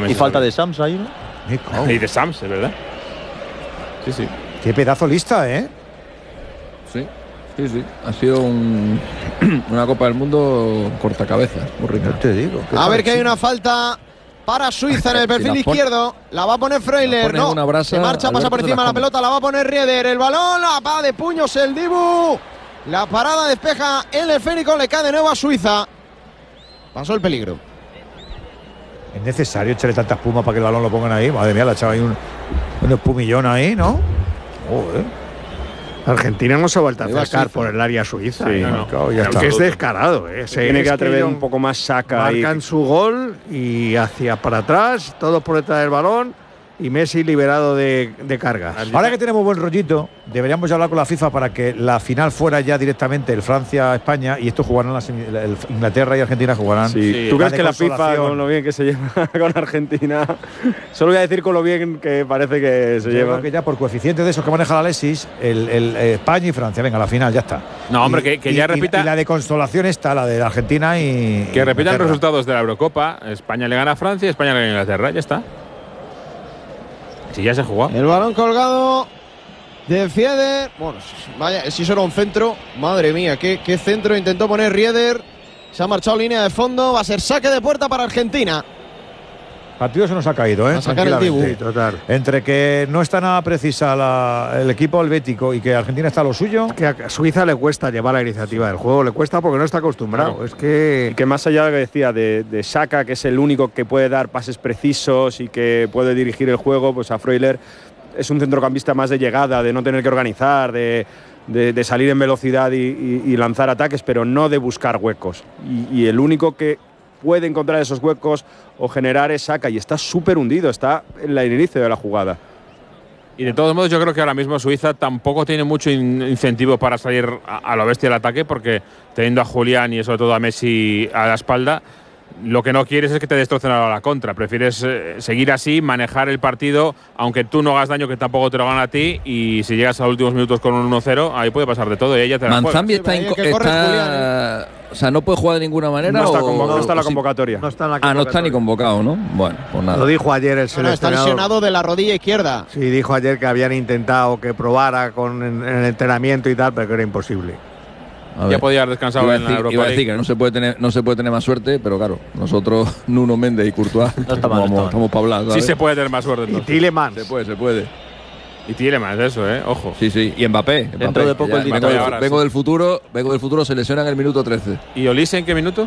Messi. Y falta de Sams ahí, ¿no? Y de Sams, es verdad. Sí, sí. Qué pedazo lista, ¿eh? Sí. Ha sido una Copa del Mundo cortacabezas, muy rica. No te digo. A ver que hay una falta para Suiza en el perfil izquierdo. La va a poner Freuler, no. Se marcha, pasa por encima de la pelota, la va a poner Rieder. El balón, la va de puños el Dibu. La parada despeja el esférico, le cae de nuevo a Suiza. Pasó el peligro. Es necesario echarle tanta espuma para que el balón lo pongan ahí. Madre mía, le ha echado ahí un espumillón ahí, ¿no? Joder. Argentina no se ha vuelto a acercar por el área suiza. Sí, Aunque es descarado. Tiene que atrever un poco más Saka. Marcan su gol y hacia para atrás, todos por detrás del balón. Y Messi liberado de cargas. Ahora que tenemos buen rollito, deberíamos hablar con la FIFA para que la final fuera ya directamente el Francia-España y esto jugarán Inglaterra y Argentina jugarán. Sí. ¿Tú crees que la FIFA, con lo bien que se lleva con Argentina, solo voy a decir con lo bien que parece que se lleva? Creo que ya por coeficientes de esos que maneja la Alexis, España y Francia, venga, la final, ya está. No, hombre, que ya repita. Y la de consolación está, la de Argentina y. Que repitan los resultados de la Eurocopa. España le gana a Francia y España le gana a Inglaterra, ya está. Si ya se ha jugado. El balón colgado de Fieder. Bueno, vaya, si eso era un centro. Madre mía, qué centro intentó poner Rieder. Se ha marchado línea de fondo. Va a ser saque de puerta para Argentina. Partido se nos ha caído, ¿eh? A sacar el Dibu. Sí, total. Entre que no está nada precisa el equipo helvético y que Argentina está a lo suyo. Que a Suiza le cuesta llevar la iniciativa del juego, le cuesta porque no está acostumbrado. Claro. Es que. Y que más allá de lo que decía de Saka, que es el único que puede dar pases precisos y que puede dirigir el juego, pues a Freuler es un centrocampista más de llegada, de no tener que organizar, de salir en velocidad y lanzar ataques, pero no de buscar huecos. Y el único que puede encontrar esos huecos o generar es Saka, y está súper hundido, está en el inicio de la jugada. Y de todos modos, yo creo que ahora mismo Suiza tampoco tiene mucho incentivo para salir a lo bestia del ataque, porque teniendo a Julián y sobre todo a Messi a la espalda, lo que no quieres es que te destrocen a la contra. Prefieres seguir así, manejar el partido, aunque tú no hagas daño, que tampoco te lo gana a ti, y si llegas a los últimos minutos con un 1-0, ahí puede pasar de todo y ella te la Manzambi juegas. o sea, no puede jugar de ninguna manera. No está en la convocatoria. No está en la convocatoria. No está ni convocado, ¿no? Bueno, pues nada. Lo dijo ayer el seleccionador. Está lesionado de la rodilla izquierda. Sí, dijo ayer que habían intentado que probara en el entrenamiento y tal, pero que era imposible. Ya podía haber descansado en la Europa Iba a decir League. que no se puede tener más suerte, pero claro, nosotros, Nuno Méndez y Courtois, estamos para hablar. Sí se puede tener más suerte. Y Tielemans. Se puede. Y Tielemans, eso, ojo. Sí. Y Mbappé. Dentro de poco el vengo del futuro, se lesiona en el minuto 13. ¿Y Olise en qué minuto?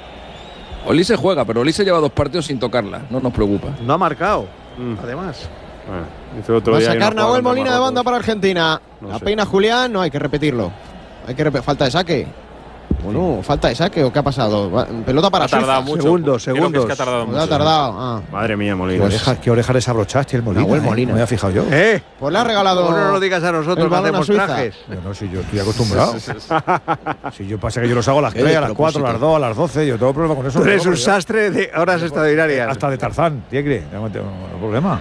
Olise juega, pero Olise lleva 2 partidos sin tocarla, no nos preocupa. No ha marcado, además. Va a sacar Nahuel Molina de banda para Argentina. La peina Julián, no hay que repetirlo. Falta de saque. Bueno, falta de saque o qué ha pasado. Pelota para Suiza. Ha tardado mucho. Segundos. Creo que ha tardado mucho. Ha tardado. Madre mía, Molina. ¿Qué orejas desabrochaste el Molina? Nahuel Molina. No me había fijado yo. Pues le ha regalado. No lo digas a nosotros, el no balón a hacemos Suiza. trajes. No, si yo estoy acostumbrado. Si yo pasa que yo los hago a las 3, a las 4, a las 2, a las 12. Yo tengo problema con eso. Tú eres un sastre de horas extraordinarias. Hasta de Tarzán, Tigre. No tengo problema.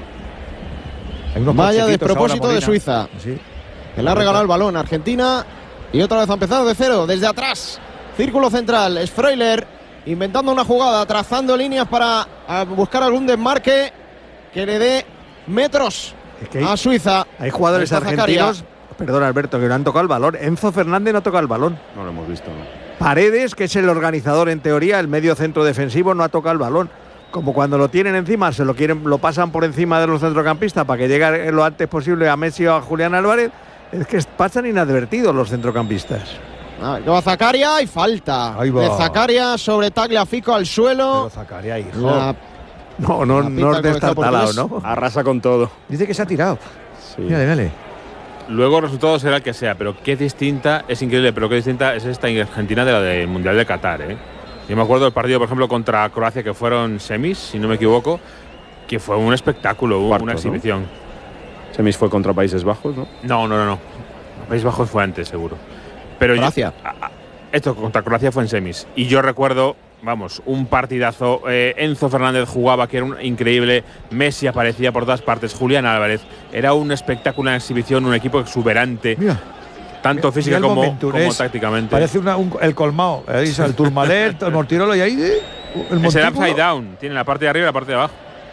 Vaya despropósito de Suiza. Sí. Que le ha regalado el balón a Argentina. Y otra vez ha empezado de cero, desde atrás. Círculo central, es Freuler inventando una jugada, trazando líneas para buscar algún desmarque que le dé metros a Suiza. Hay jugadores argentinos, perdón Alberto, que no han tocado el balón. Enzo Fernández no toca el balón. No lo hemos visto, ¿no? Paredes, que es el organizador en teoría, el medio centro defensivo, no ha tocado el balón. Como cuando lo tienen encima, lo pasan por encima de los centrocampistas para que llegue lo antes posible a Messi o a Julián Álvarez. Es que pasan inadvertidos los centrocampistas. Que va Zakaria y falta de Zakaria sobre Tagliafico al suelo. Pero Zakaria, hijo. No es destartalado, ¿no? Arrasa con todo. Dice que se ha tirado. Sí. Mírale. Luego el resultado será el que sea, pero qué distinta, es increíble, pero qué distinta es esta Argentina de la del Mundial de Qatar, Yo me acuerdo del partido, por ejemplo, contra Croacia, que fueron semis, si no me equivoco, que fue un espectáculo, una exhibición. ¿No? Semis fue contra Países Bajos, ¿no? No. Países Bajos fue antes, seguro. Pero Croacia. Esto contra Croacia fue en semis. Y yo recuerdo, un partidazo. Enzo Fernández jugaba, que era increíble. Messi aparecía por todas partes. Julián Álvarez. Era un espectáculo, una exhibición, un equipo exuberante. Mira. Tanto física como tácticamente. Parece el colmado. El Tourmalet, el Mortirolo y ahí. Es el upside down. Tiene la parte de arriba y la parte de abajo.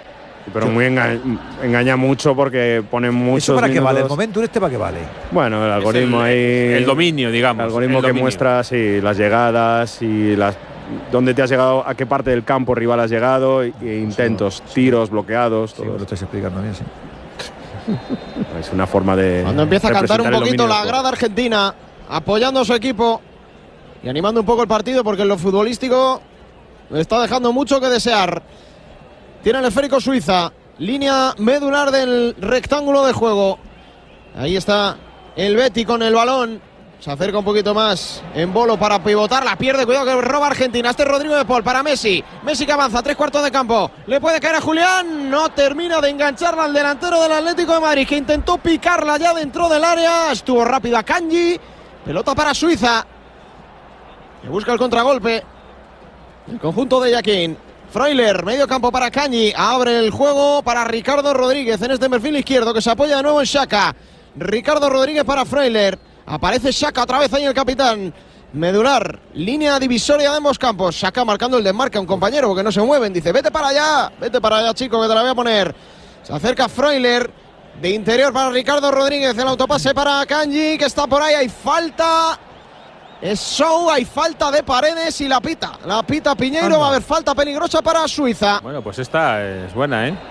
Pero muy engaña mucho porque pone muchos ¿Eso para qué vale? ¿El minutos. momento para qué vale? Bueno, el algoritmo ahí. El dominio, digamos. El algoritmo el que dominio. muestra las llegadas y dónde te has llegado, a qué parte del campo rival has llegado, e intentos, tiros, bloqueados. Sí, Todo lo estáis explicando bien, sí. es una forma de. Cuando empieza a cantar un representar el poquito dominio la del grada argentina, apoyando a su equipo y animando un poco el partido, porque en lo futbolístico está dejando mucho que desear. Tiene el esférico Suiza, línea medular del rectángulo de juego. Ahí está el Betis con el balón. Se acerca un poquito más en Bolo para pivotar, la pierde, cuidado que roba Argentina. Este es Rodrigo de Paul para Messi. Messi que avanza, 3/4 de campo. Le puede caer a Julián, no termina de engancharla al delantero del Atlético de Madrid, que intentó picarla ya dentro del área. Estuvo rápido a Kanji. Pelota para Suiza, que busca el contragolpe. El conjunto de Jaquín. Freuler, medio campo para Kanji. Abre el juego para Ricardo Rodríguez en este perfil izquierdo, que se apoya de nuevo en Xhaka. Ricardo Rodríguez para Freuler. Aparece Xhaka otra vez ahí el capitán. Medular, línea divisoria de ambos campos. Xhaka marcando el desmarque a un compañero que no se mueven. Dice, vete para allá, chico, que te la voy a poner. Se acerca Freuler. De interior para Ricardo Rodríguez. El autopase para Kanji, que está por ahí. Hay falta. Es show, hay falta de Paredes y la pita. La pita Piñeiro. Anda. Va a haber falta peligrosa para Suiza. Bueno, pues esta es buena, ¿eh?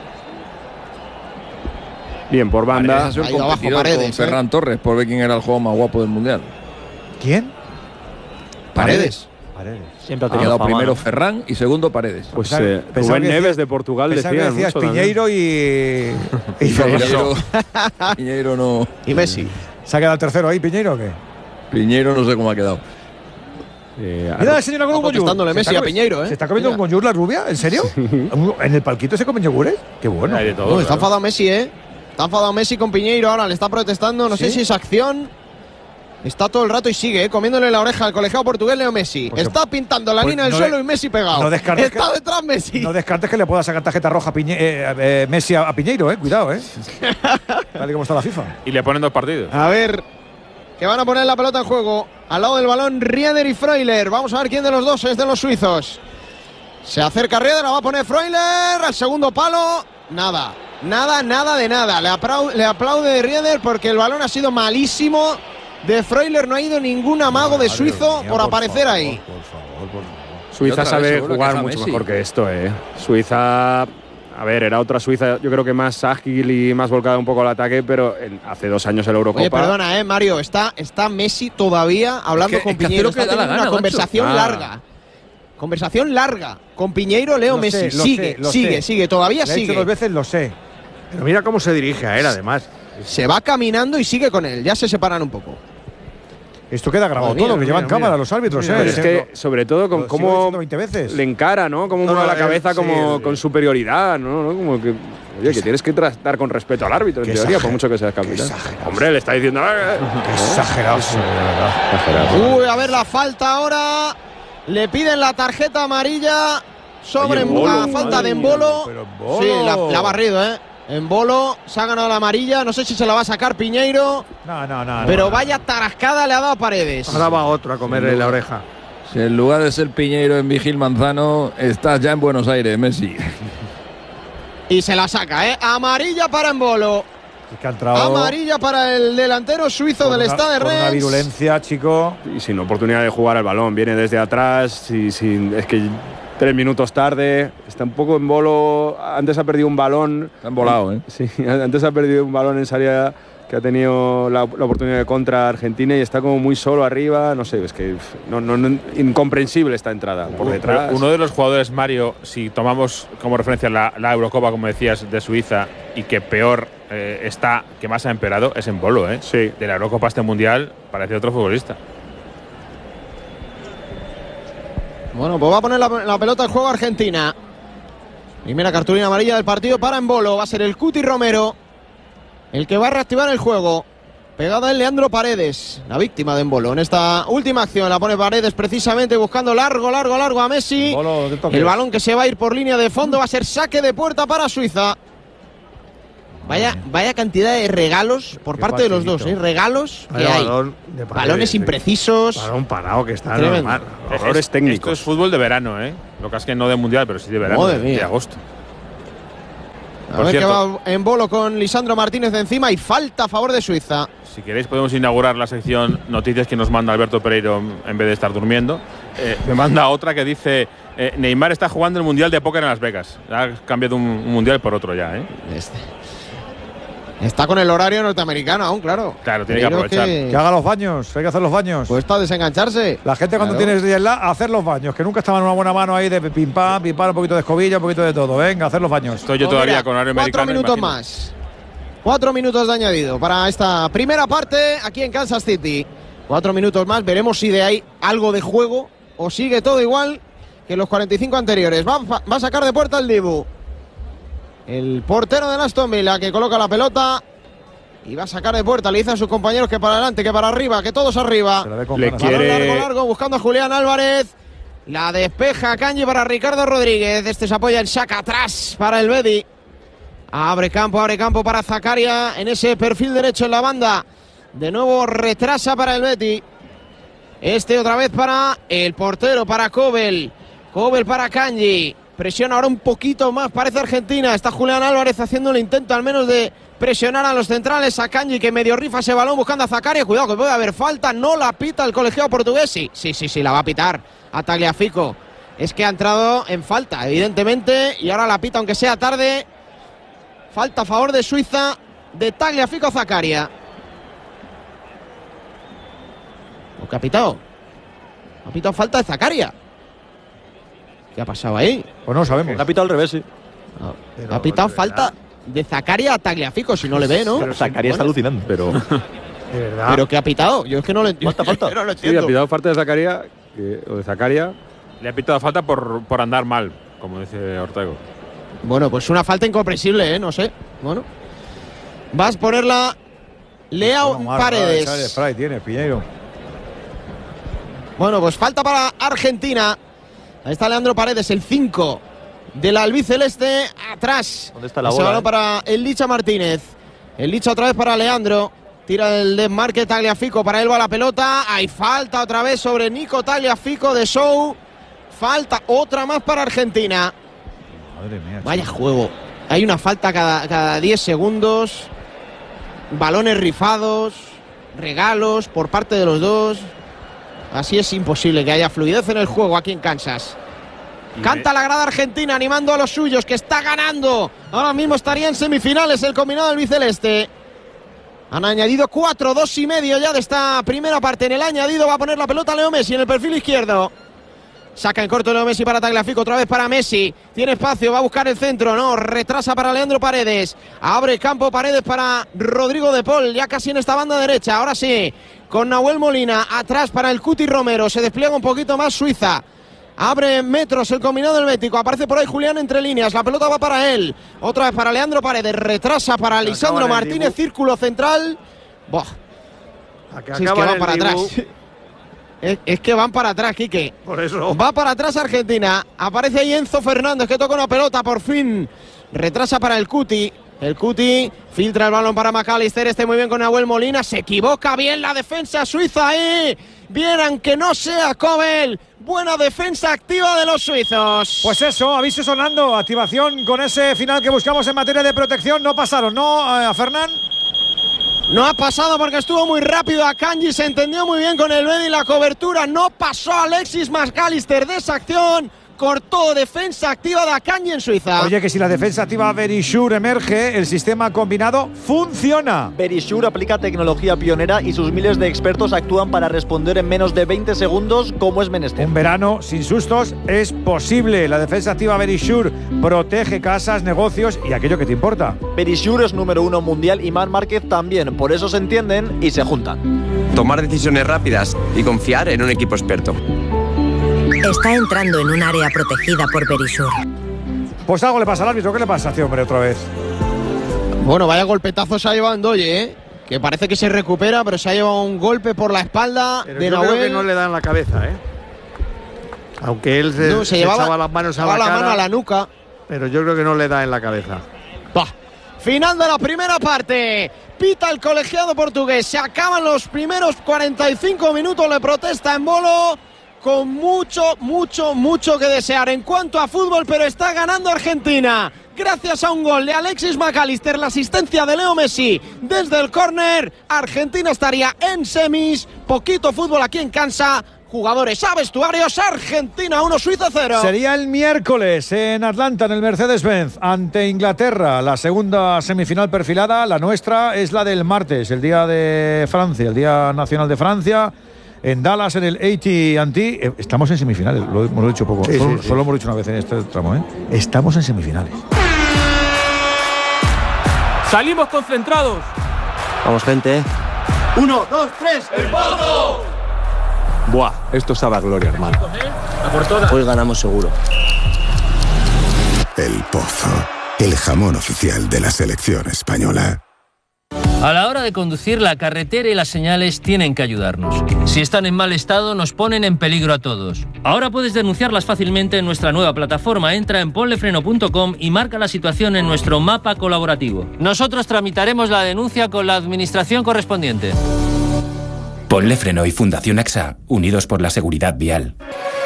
Bien, por banda. Paredes ha sido Ha ido abajo competidor Paredes, con Ferran Torres por ver quién era el juego más guapo del mundial. ¿Quién? Paredes. Paredes. Siempre ha Ha tenido quedado fama, primero ¿no? Ferran y segundo Paredes. Pues Pensaba Rubén que Neves decías- de Portugal Pensaba que decía decías mucho Piñeiro y Piñeiro, Piñeiro no. Y Messi. ¿Se ha quedado el tercero ahí, Piñeiro o qué? Piñeiro no sé cómo ha quedado. Mira la señora con un bonjour. contestándole Se Messi está a Piñeiro, ¿eh? ¿Se está comiendo Mira. un bonjour la rubia? ¿En serio? ¿En el palquito se comen yogures? Qué bueno. Hay de todo. Está claro. enfadado Messi, ¿eh? Está enfadado Messi con Piñeiro. Ahora le está protestando. No sé ¿Sí? si es acción. Está todo el rato y sigue, comiéndole la oreja al colegiado portugués Leo Messi. Pues está pintando la pues línea del no suelo de- y Messi pegado. no descartes está que- detrás Messi. No descartes que le pueda sacar tarjeta roja a Messi a Piñeiro, cuidado, Tal y como está la FIFA. Y le ponen 2 partidos. A ver, que van a poner la pelota en juego. Al lado del balón, Rieder y Freuler. Vamos a ver quién de los dos es de los suizos. Se acerca Rieder, la va a poner Freuler. Al segundo palo, nada. Nada de nada. Le aplaude Rieder porque el balón ha sido malísimo. De Freuler no ha ido ningún amago de suizo por aparecer ahí. Por favor. Suiza Y otra vez sabe seguro que jugar es a mucho Messi. mejor que esto, Suiza, a ver, era otra Suiza, yo creo que más ágil y más volcada un poco al ataque, pero hace 2 años en la Eurocopa. Oye, perdona, Mario, está Messi todavía hablando Es que- con es que hace Piñeiro. lo que Está le da la teniendo gana, una conversación macho. larga. Conversación larga. Con Piñeiro, Leo Lo Messi. sé, lo Sigue, sé, lo sigue, sé. sigue. Todavía Le he dicho sigue. 2 veces, lo sé. Pero mira cómo se dirige a él, además. Se va caminando y sigue con él. Ya se separan un poco. Esto queda grabado Madre mía, todo, que llevan mira, cámara mira. los árbitros, Pero es que, sobre todo, con lo sigo cómo diciendo 20 veces. le encara, ¿no? Cómo No, mueve no, la cabeza sí, como con superioridad, ¿no? Como que, oye, que tienes que dar con respeto al árbitro, en Qué teoría, por exagerado, mucho que seas qué capitán. exagerado. Hombre, le está diciendo. Exagerado, sí, de verdad. Uy, a ver la falta ahora. Le piden la tarjeta amarilla sobre Oye, Embolo, la falta madre de Embolo. Pero Embolo. Sí, la ha barrido, ¿eh? Embolo se ha ganado la amarilla. No sé si se la va a sacar Piñeiro. No. Pero vaya tarascada le ha dado a Paredes. Ahora va otro a comerle la oreja. Si en lugar de ser Piñeiro en Vigil Manzano, estás ya en Buenos Aires, Messi. Y se la saca, ¿eh? Amarilla para Embolo. Es que ha entrado Amarilla para el delantero suizo con del una- Stade con una Rennes. virulencia, chico. Y sin oportunidad de jugar al balón, viene desde atrás, es que 3 minutos tarde, está un poco en bolo, antes ha perdido un balón. Está embolado, ¿eh? Sí, antes ha perdido un balón en salida que ha tenido la oportunidad de contra Argentina y está como muy solo arriba, no sé, es que incomprensible esta entrada por detrás. Uno de los jugadores, Mario, si tomamos como referencia la Eurocopa, como decías, de Suiza, y que peor está, que más ha empeorado, es Embolo, ¿eh? Sí. De la Eurocopa a este Mundial parece otro futbolista. Bueno, pues va a poner la pelota en juego Argentina. Primera cartulina amarilla del partido para Embolo. Va a ser el Cuti Romero el que va a reactivar el juego. Pegada en Leandro Paredes, la víctima de Embolo. En esta última acción la pone Paredes precisamente buscando largo a Messi. Embolo, ¿qué toques? El balón que se va a ir por línea de fondo va a ser saque de puerta para Suiza. Vaya cantidad de regalos por Qué parte de los dos, partidito. Regalos que Vaya hay. balón de Paredes, Balones imprecisos. Balón parado que está Tremendo. normal. Errores Esto técnicos. es fútbol de verano, ¿eh? Lo que es que no de Mundial, pero sí de verano, Madre de mía. agosto. A ver que va en bolo con Lisandro Martínez de encima y falta a favor de Suiza. Si queréis podemos inaugurar la sección noticias que nos manda Alberto Pereiro en vez de estar durmiendo. Me manda otra que dice Neymar está jugando el Mundial de Póker en Las Vegas. Ha cambiado un Mundial por otro ya, ¿eh? Está con el horario norteamericano aún, claro. Claro, tiene que aprovechar. Que haga los baños, hay que hacer los baños. Pues está desengancharse. La gente cuando tiene a hacer los baños, que nunca estaba en una buena mano ahí de pim pam, un poquito de escobilla, un poquito de todo. Venga, a hacer los baños. Estoy yo todavía con horario americano. 4 minutos más. 4 minutos de añadido para esta primera parte aquí en Kansas City. 4 minutos más, veremos si de ahí algo de juego o sigue todo igual que los 45 anteriores. Va a sacar de puerta el Dibu. El portero de Aston Villa que coloca la pelota y va a sacar de puerta. Le dice a sus compañeros que para adelante, que para arriba, que todos arriba. Le quiere largo, buscando a Julián Álvarez. La despeja Kanji para Ricardo Rodríguez. Este se apoya en saca atrás para el Bedi. Abre campo para Zakaria en ese perfil derecho en la banda. De nuevo retrasa para el Betis. Este otra vez para el portero, para Kobel. Kobel para Kanji. Presiona ahora un poquito más, parece Argentina. Está Julián Álvarez haciendo el intento al menos de presionar a los centrales. A Kanji que medio rifa ese balón buscando a Zakaria. Cuidado que puede haber falta. No la pita el colegiado portugués. Sí, la va a pitar a Tagliafico. Es que ha entrado en falta, evidentemente. Y ahora la pita aunque sea tarde. Falta a favor de Suiza de Tagliafico Zakaria. ¿O qué ha pitado? Ha pitado falta de Zakaria. ¿Qué ha pasado ahí? Pues no sabemos. Ha pitado al revés, sí. Ha pitado falta de Zakaria a Tagliafico, si no le ve, ¿no? Pero Zakaria está alucinando. Pero ¿de verdad? ¿Pero qué ha pitado? Yo es que no lo entiendo. Falta. No lo Sí, entiendo. ha pitado falta de Zakaria, o de Zakaria. Le ha pitado falta por andar mal, como dice Ortego. Bueno, pues una falta incomprensible, no sé. Bueno. Vas a ponerla Leao Paredes. Spray tiene, Piñeiro. Bueno, pues falta para Argentina. Ahí está Leandro Paredes, el 5 del albiceleste. Atrás. ¿Dónde está la Ese bola? balón para el Licha Martínez. El Licha otra vez para Leandro. Tira el desmarque Tagliafico. Para él va la pelota. Hay falta otra vez sobre Nico Tagliafico de Show. Falta otra más para Argentina. Madre mía. Vaya juego. Hay una falta cada 10 segundos. Balones rifados. Regalos por parte de los dos. Así es imposible que haya fluidez en el juego aquí en Kansas. Canta la grada argentina animando a los suyos, que está ganando. Ahora mismo estaría en semifinales el combinado albiceleste. Han añadido 4, 2 y medio ya de esta primera parte. En el añadido va a poner la pelota Leo Messi en el perfil izquierdo. Saca en corto Leo Messi para Tagliafico, otra vez para Messi. Tiene espacio, va a buscar el centro, no, retrasa para Leandro Paredes. Abre campo Paredes para Rodrigo de Paul, ya casi en esta banda derecha. Ahora sí, con Nahuel Molina, atrás para el Cuti Romero. Se despliega un poquito más Suiza. Abre metros el combinado helvético. Aparece por ahí Julián entre líneas. La pelota va para él. Otra vez para Leandro Paredes. Retrasa para Lisandro Martínez. Círculo central. Buah. Si es que van para atrás. Es que van para atrás, Quique. Por eso. Va para atrás Argentina. Aparece ahí Enzo Fernández que toca una pelota por fin. Retrasa para el Cuti. El Cuti filtra el balón para McAllister. Este muy bien con Nahuel Molina. Se equivoca bien la defensa suiza ahí. Bien, aunque no sea Kobel. Buena defensa activa de los suizos. Pues eso, aviso sonando. Activación con ese final que buscamos en materia de protección. No pasaron, ¿no, a Fernán? No ha pasado porque estuvo muy rápido a Kanji. Se entendió muy bien con el Bedi y la cobertura. No pasó a Alexis McAllister de esa acción. Cortó defensa activa de Akanji en Suiza. Oye, que si la defensa activa Verisure emerge, el sistema combinado funciona. Verisure aplica tecnología pionera y sus miles de expertos actúan para responder en menos de 20 segundos como es menester. Un verano sin sustos es posible. La defensa activa Verisure protege casas, negocios y aquello que te importa. Verisure es número 1 mundial y Marc Márquez también. Por eso se entienden y se juntan. Tomar decisiones rápidas y confiar en un equipo experto. Está entrando en un área protegida por Verisure. Pues algo le pasa al árbitro. ¿Qué le pasa a este hombre otra vez? Bueno, vaya golpetazo se ha llevado Ndoye, ¿eh? Que parece que se recupera, pero se ha llevado un golpe por la espalda pero de yo Nahuel. creo que no le dan la cabeza, ¿eh? Aunque él se llevaba echaba las manos a la cara, mano a la nuca. Pero yo creo que no le da en la cabeza. Bah. Final de la primera parte. Pita el colegiado portugués. Se acaban los primeros 45 minutos. Le protesta en bolo. con mucho que desear en cuanto a fútbol, pero está ganando Argentina. Gracias a un gol de Alexis McAllister, la asistencia de Leo Messi desde el córner, Argentina estaría en semis. Poquito fútbol aquí en Kansas. Jugadores a vestuarios, Argentina 1, Suiza 0. Sería el miércoles en Atlanta, en el Mercedes-Benz, ante Inglaterra, la segunda semifinal perfilada. La nuestra es la del martes, el día de Francia, el Día Nacional de Francia, en Dallas, en el AT&T. Estamos en semifinales, lo hemos dicho poco. Sí, solo hemos dicho una vez en este tramo, ¿eh? Estamos en semifinales. Salimos concentrados. Vamos, gente. 1, 2, 3, ¡el Pozo! Buah, esto sabe a gloria, hermano. Hoy ganamos seguro. El Pozo, el jamón oficial de la selección española. A la hora de conducir, la carretera y las señales tienen que ayudarnos. Si están en mal estado, nos ponen en peligro a todos. Ahora puedes denunciarlas fácilmente en nuestra nueva plataforma. Entra en ponlefreno.com y marca la situación en nuestro mapa colaborativo. Nosotros tramitaremos la denuncia con la administración correspondiente. Ponle Freno y Fundación AXA, unidos por la seguridad vial.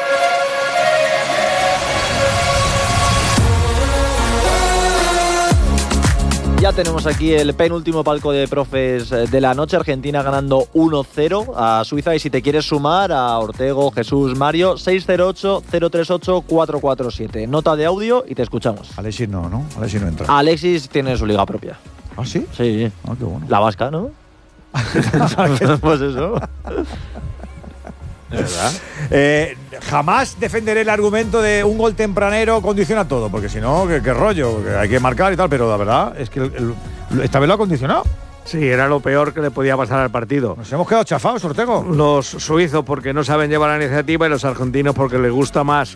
Ya tenemos aquí el penúltimo palco de profes de la noche. Argentina ganando 1-0 a Suiza. Y si te quieres sumar a Ortego, Jesús, Mario, 608-038-447. Nota de audio y te escuchamos. Alexis no Alexis no entra. Alexis tiene su liga propia. ¿Ah, sí? Sí. Ah, qué bueno. La vasca, ¿no? Pues eso. ¿De verdad? Jamás defenderé el argumento de un gol tempranero condiciona todo, porque si no, qué rollo, que hay que marcar y tal, pero la verdad es que esta vez lo ha condicionado. Sí, era lo peor que le podía pasar al partido. Nos hemos quedado chafados, Ortego. Los suizos porque no saben llevar la iniciativa y los argentinos porque les gusta más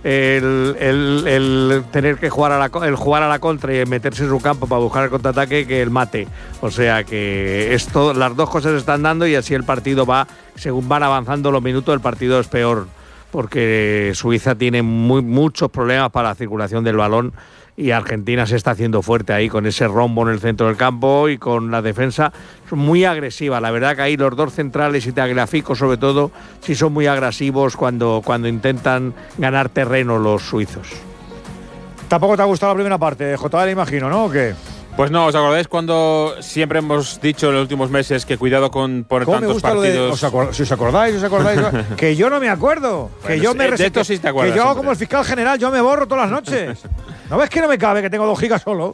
el tener que jugar a la contra y meterse en su campo para buscar el contraataque que el mate. O sea que esto, las dos cosas se están dando y así el partido va, según van avanzando los minutos, el partido es peor porque Suiza tiene muchos problemas para la circulación del balón y Argentina se está haciendo fuerte ahí con ese rombo en el centro del campo y con la defensa muy agresiva. La verdad que ahí los dos centrales y Tagliafico sobre todo sí son muy agresivos cuando intentan ganar terreno los suizos. Tampoco te ha gustado la primera parte, JL, imagino, ¿no? ¿O qué? Pues no, ¿os acordáis cuando siempre hemos dicho en los últimos meses que cuidado con poner tantos partidos? Si os acordáis, que yo no me acuerdo. Que Bueno, yo me de esto sí te acuerdas, que yo, hombre. como el fiscal general, yo me borro todas las noches. ¿No ves que no me cabe, que tengo 2 gigas solo?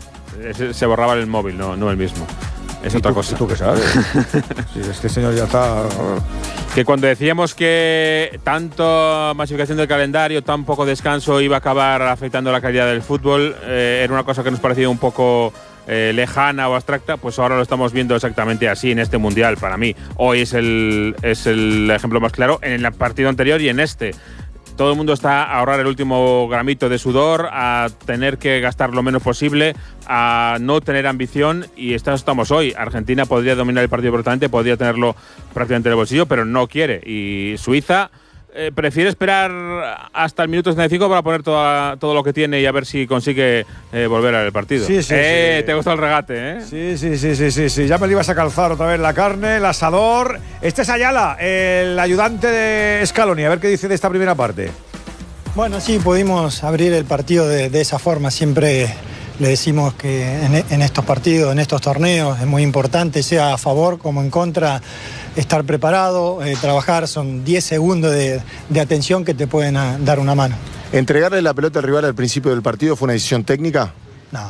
Se borraba el móvil, no el mismo. Es otra cosa. ¿Tú qué sabes? Sí, este señor ya está. Que cuando decíamos que tanto masificación del calendario, tan poco descanso iba a acabar afectando la calidad del fútbol, era una cosa que nos parecía un poco lejana o abstracta, pues ahora lo estamos viendo exactamente así en este Mundial. Para mí, hoy es el ejemplo más claro, en el partido anterior y en este. Todo el mundo está a ahorrar el último gramito de sudor, a tener que gastar lo menos posible, a no tener ambición, y estamos hoy. Argentina podría dominar el partido perfectamente, podría tenerlo prácticamente en el bolsillo, pero no quiere. Y Suiza prefiere esperar hasta el minuto 75 para poner todo lo que tiene y a ver si consigue volver al partido. Sí. Te gusta el regate, ¿eh? Sí. Ya me lo ibas a calzar otra vez la carne, el asador. Este es Ayala, el ayudante de Scaloni. A ver qué dice de esta primera parte. Bueno, sí, pudimos abrir el partido de esa forma. Siempre le decimos que en estos partidos, en estos torneos, es muy importante, sea a favor como en contra, estar preparado, trabajar. Son 10 segundos de atención que te pueden dar una mano. ¿Entregarle la pelota al rival al principio del partido fue una decisión técnica? No.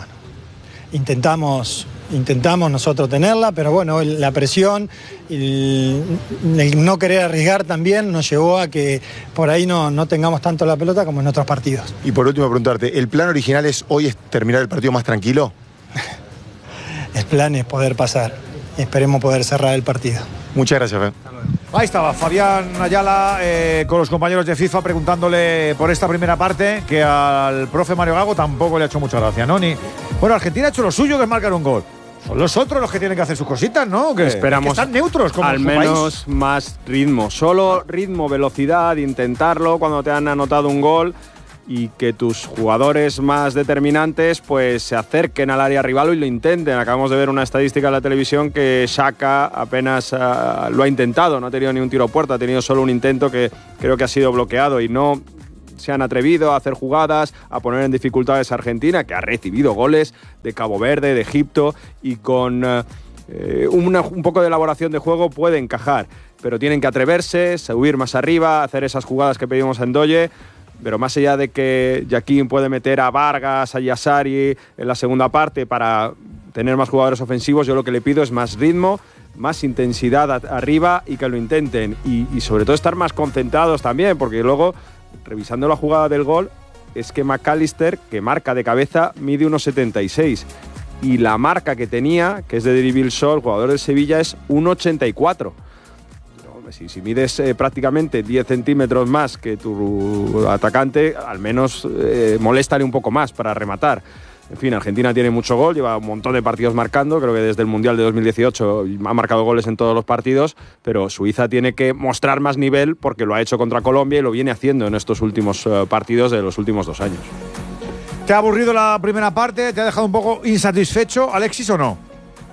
Intentamos nosotros tenerla, pero bueno, la presión y el no querer arriesgar también nos llevó a que por ahí no tengamos tanto la pelota como en otros partidos. Y por último preguntarte, ¿el plan original hoy es terminar el partido más tranquilo? El plan es poder pasar. Esperemos poder cerrar el partido. Muchas gracias, Fer. Ahí estaba Fabián Ayala con los compañeros de FIFA preguntándole por esta primera parte, que al profe Mario Gago tampoco le ha hecho mucha gracia, ¿no? Bueno, Argentina ha hecho lo suyo, que es marcar un gol. Son los otros los que tienen que hacer sus cositas, ¿no? Que esperamos que están neutros como al menos más ritmo. Solo ritmo, velocidad, intentarlo cuando te han anotado un gol. y que tus jugadores más determinantes pues se acerquen al área rival y lo intenten. Acabamos de ver una estadística en la televisión que Xhaka apenas lo ha intentado, no ha tenido ni un tiro a puerta, ha tenido solo un intento que creo que ha sido bloqueado y no se han atrevido a hacer jugadas, a poner en dificultades a Argentina, que ha recibido goles de Cabo Verde, de Egipto, y con un poco de elaboración de juego puede encajar, pero tienen que atreverse, subir más arriba, hacer esas jugadas que pedimos a Ndoye. Pero más allá de que Yaquín puede meter a Vargas, a Yassari en la segunda parte para tener más jugadores ofensivos, yo lo que le pido es más ritmo, más intensidad arriba y que lo intenten. Y sobre todo estar más concentrados también, porque luego, revisando la jugada del gol, es que McAllister, que marca de cabeza, mide 1,76. Y la marca que tenía, que es de Djibril Sol, jugador del Sevilla, es 1,84. Si mides prácticamente 10 centímetros más que tu atacante, al menos moléstale un poco más para rematar. En fin, Argentina tiene mucho gol, lleva un montón de partidos marcando, creo que desde el Mundial de 2018 ha marcado goles en todos los partidos, pero Suiza tiene que mostrar más nivel porque lo ha hecho contra Colombia y lo viene haciendo en estos últimos partidos de los últimos 2 años. ¿Te ha aburrido la primera parte? ¿Te ha dejado un poco insatisfecho, Alexis, o no?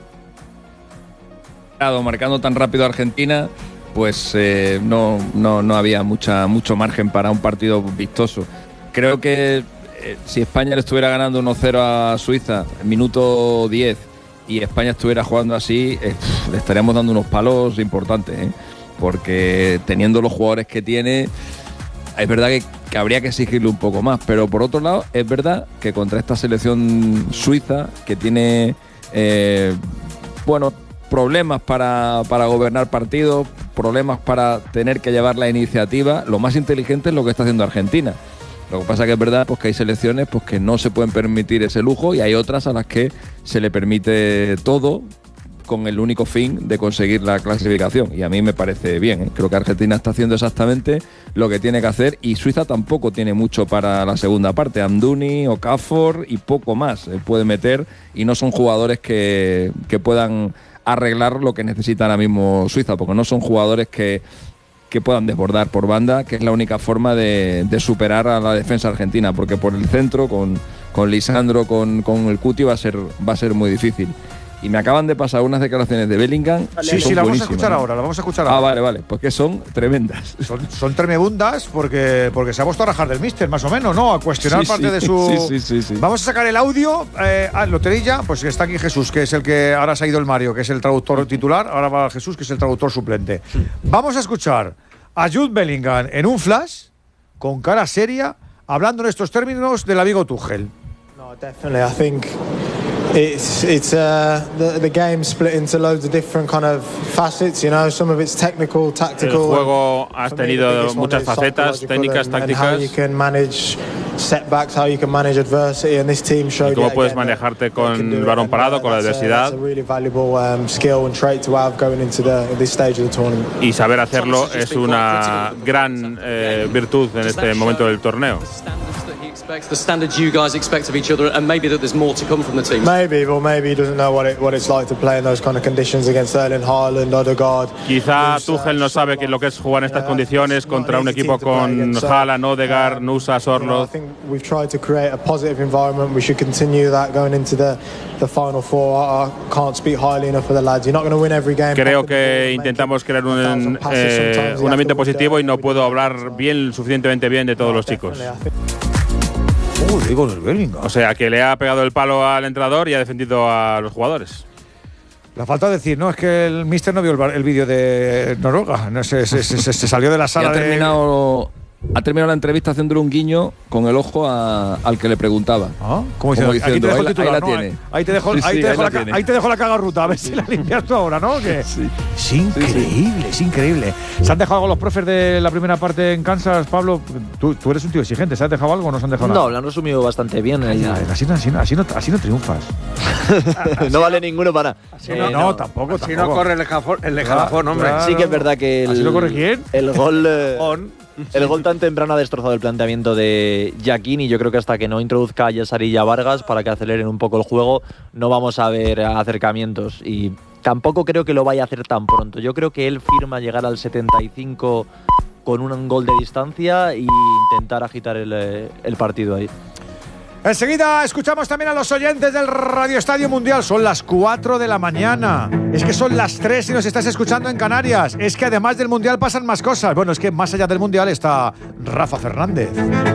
Marcando tan rápido a Argentina, pues no había mucho margen para un partido vistoso. Creo que si España le estuviera ganando 1-0 a Suiza en minuto 10 y España estuviera jugando así, le estaríamos dando unos palos importantes, porque teniendo los jugadores que tiene, es verdad que habría que exigirle un poco más, pero por otro lado es verdad que contra esta selección suiza que tiene problemas para gobernar partidos, problemas para tener que llevar la iniciativa, lo más inteligente es lo que está haciendo Argentina. Lo que pasa que es verdad pues, que hay selecciones pues, que no se pueden permitir ese lujo y hay otras a las que se le permite todo con el único fin de conseguir la clasificación. Y a mí me parece bien, Creo que Argentina está haciendo exactamente lo que tiene que hacer y Suiza tampoco tiene mucho para la segunda parte. Amdouni, Okafor y poco más puede meter y no son jugadores que puedan arreglar lo que necesita ahora mismo Suiza, porque no son jugadores que puedan desbordar por banda, que es la única forma de superar a la defensa argentina, porque por el centro, con Lisandro, con el Cuti, va a ser muy difícil. Y me acaban de pasar unas declaraciones de Bellingham. Sí, la vamos a escuchar ahora, la vamos a escuchar ahora. Vale, pues que son tremendas. Son tremebundas porque se ha puesto a rajar del míster, más o menos, ¿no? A cuestionar parte de su… Sí. Vamos a sacar el audio. Lo tenéis ya, pues está aquí Jesús, que es el que… Ahora se ha ido el Mario, que es el traductor titular. Ahora va Jesús, que es el traductor suplente. Vamos a escuchar a Jude Bellingham en un flash, con cara seria, hablando en estos términos del amigo Tuchel. No, definitely. I think it's the game split into loads of different kind of facets, you know, some of it's technical, tactical. El juego has tenido muchas facetas, técnicas, tácticas. How you can manage setbacks, how you can manage adversity, and this team showed. Y cómo puedes manejarte con el balón parado, con la adversidad. Really valuable skill and trait to have going into this stage of the tournament. Y saber hacerlo es una gran virtud en este momento del torneo. The standards you guys expect of each other, and maybe that there's more to come from the team. Maybe he doesn't know what it's like to play in those kind of conditions against Erling Haaland, Odegaard. Quizá Tuchel no sabe lo que es jugar en estas condiciones contra un equipo con Haaland, Odegaard, Nusa, Sorloth. I think we've tried to create a positive environment. We should continue that going into the final four. I can't speak highly enough for the lads. You're not going to win every game. Creo que intentamos crear un ambiente positivo y no puedo hablar suficientemente bien de todos los chicos. O sea, que le ha pegado el palo al entrenador y ha defendido a los jugadores. La falta de decir, no, es que el míster no vio el vídeo de Noruega. No, se salió de la sala. Ha terminado la entrevista haciéndole un guiño con el ojo al que le preguntaba. Como diciendo, aquí te dejo el titular, ahí la tiene. Ahí te dejo la cagarruta, a ver si la limpias tú ahora, ¿no? Que es increíble, es increíble. ¿Se han dejado algo los profes de la primera parte en Kansas, Pablo? Tú eres un tío exigente, ¿se han dejado algo o no se han dejado nada? No, lo han resumido bastante bien. Así no triunfas. No vale ninguno para… No, tampoco. Si no corre el de Jalafón, hombre. Sí que es verdad que… ¿Así lo corre quién? El gol… El gol tan temprano ha destrozado el planteamiento de Yaquín y yo creo que hasta que no introduzca a Yassari y a Vargas para que aceleren un poco el juego no vamos a ver acercamientos y tampoco creo que lo vaya a hacer tan pronto. Yo creo que él firma llegar al 75 con un gol de distancia e intentar agitar el partido ahí. Enseguida escuchamos también a los oyentes del Radio Estadio Mundial. Son las 4 de la mañana. Es que son las 3 si nos estás escuchando en Canarias. Es que además del Mundial pasan más cosas. Bueno, es que más allá del Mundial está Rafa Fernández.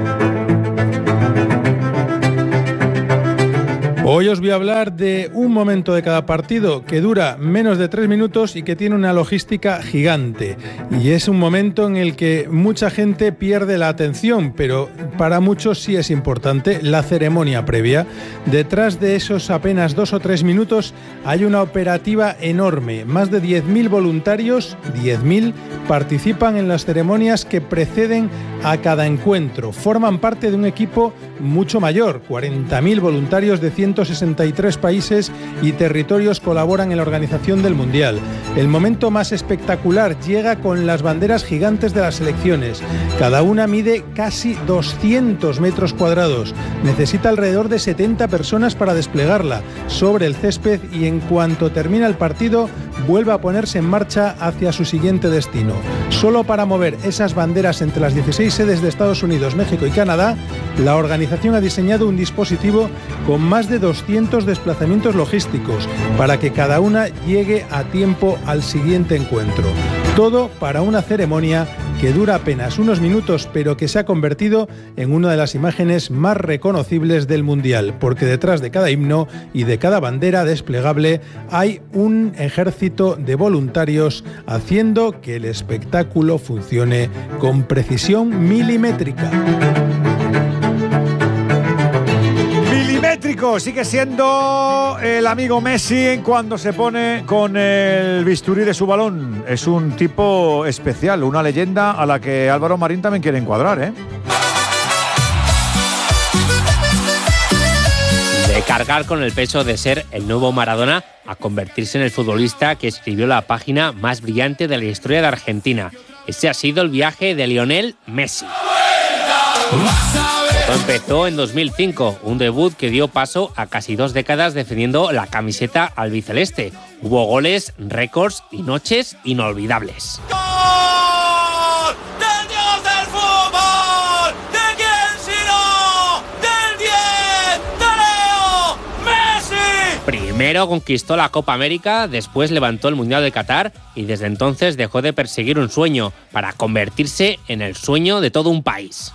Hoy os voy a hablar de un momento de cada partido que dura menos de 3 minutos y que tiene una logística gigante. Y es un momento en el que mucha gente pierde la atención, pero para muchos sí es importante, la ceremonia previa. Detrás de esos apenas 2 o 3 minutos hay una operativa enorme. Más de 10.000 voluntarios, 10.000, participan en las ceremonias que preceden a cada encuentro. Forman parte de un equipo mucho mayor, 40.000 voluntarios de 163 países y territorios colaboran en la organización del Mundial. El momento más espectacular llega con las banderas gigantes de las selecciones. Cada una mide casi 200 metros cuadrados. Necesita alrededor de 70 personas para desplegarla sobre el césped y en cuanto termina el partido vuelve a ponerse en marcha hacia su siguiente destino. Solo para mover esas banderas entre las 16 sedes de Estados Unidos, México y Canadá, la organización ha diseñado un dispositivo con más de 200 desplazamientos logísticos para que cada una llegue a tiempo al siguiente encuentro. Todo para una ceremonia que dura apenas unos minutos, pero que se ha convertido en una de las imágenes más reconocibles del Mundial, porque detrás de cada himno y de cada bandera desplegable hay un ejército de voluntarios haciendo que el espectáculo funcione con precisión milimétrica. Sigue siendo el amigo Messi cuando se pone con el bisturí de su balón. Es un tipo especial, una leyenda a la que Álvaro Marín también quiere encuadrar, ¿eh? De cargar con el peso de ser el nuevo Maradona a convertirse en el futbolista que escribió la página más brillante de la historia de Argentina. Ese ha sido el viaje de Lionel Messi. Todo empezó en 2005, un debut que dio paso a casi 2 décadas defendiendo la camiseta albiceleste. Hubo goles, récords y noches inolvidables. ¡Gol! ¡Del dios del fútbol! ¿De quién sino? ¡Del 10! ¡De Leo Messi! Primero conquistó la Copa América, después levantó el Mundial de Qatar y desde entonces dejó de perseguir un sueño para convertirse en el sueño de todo un país.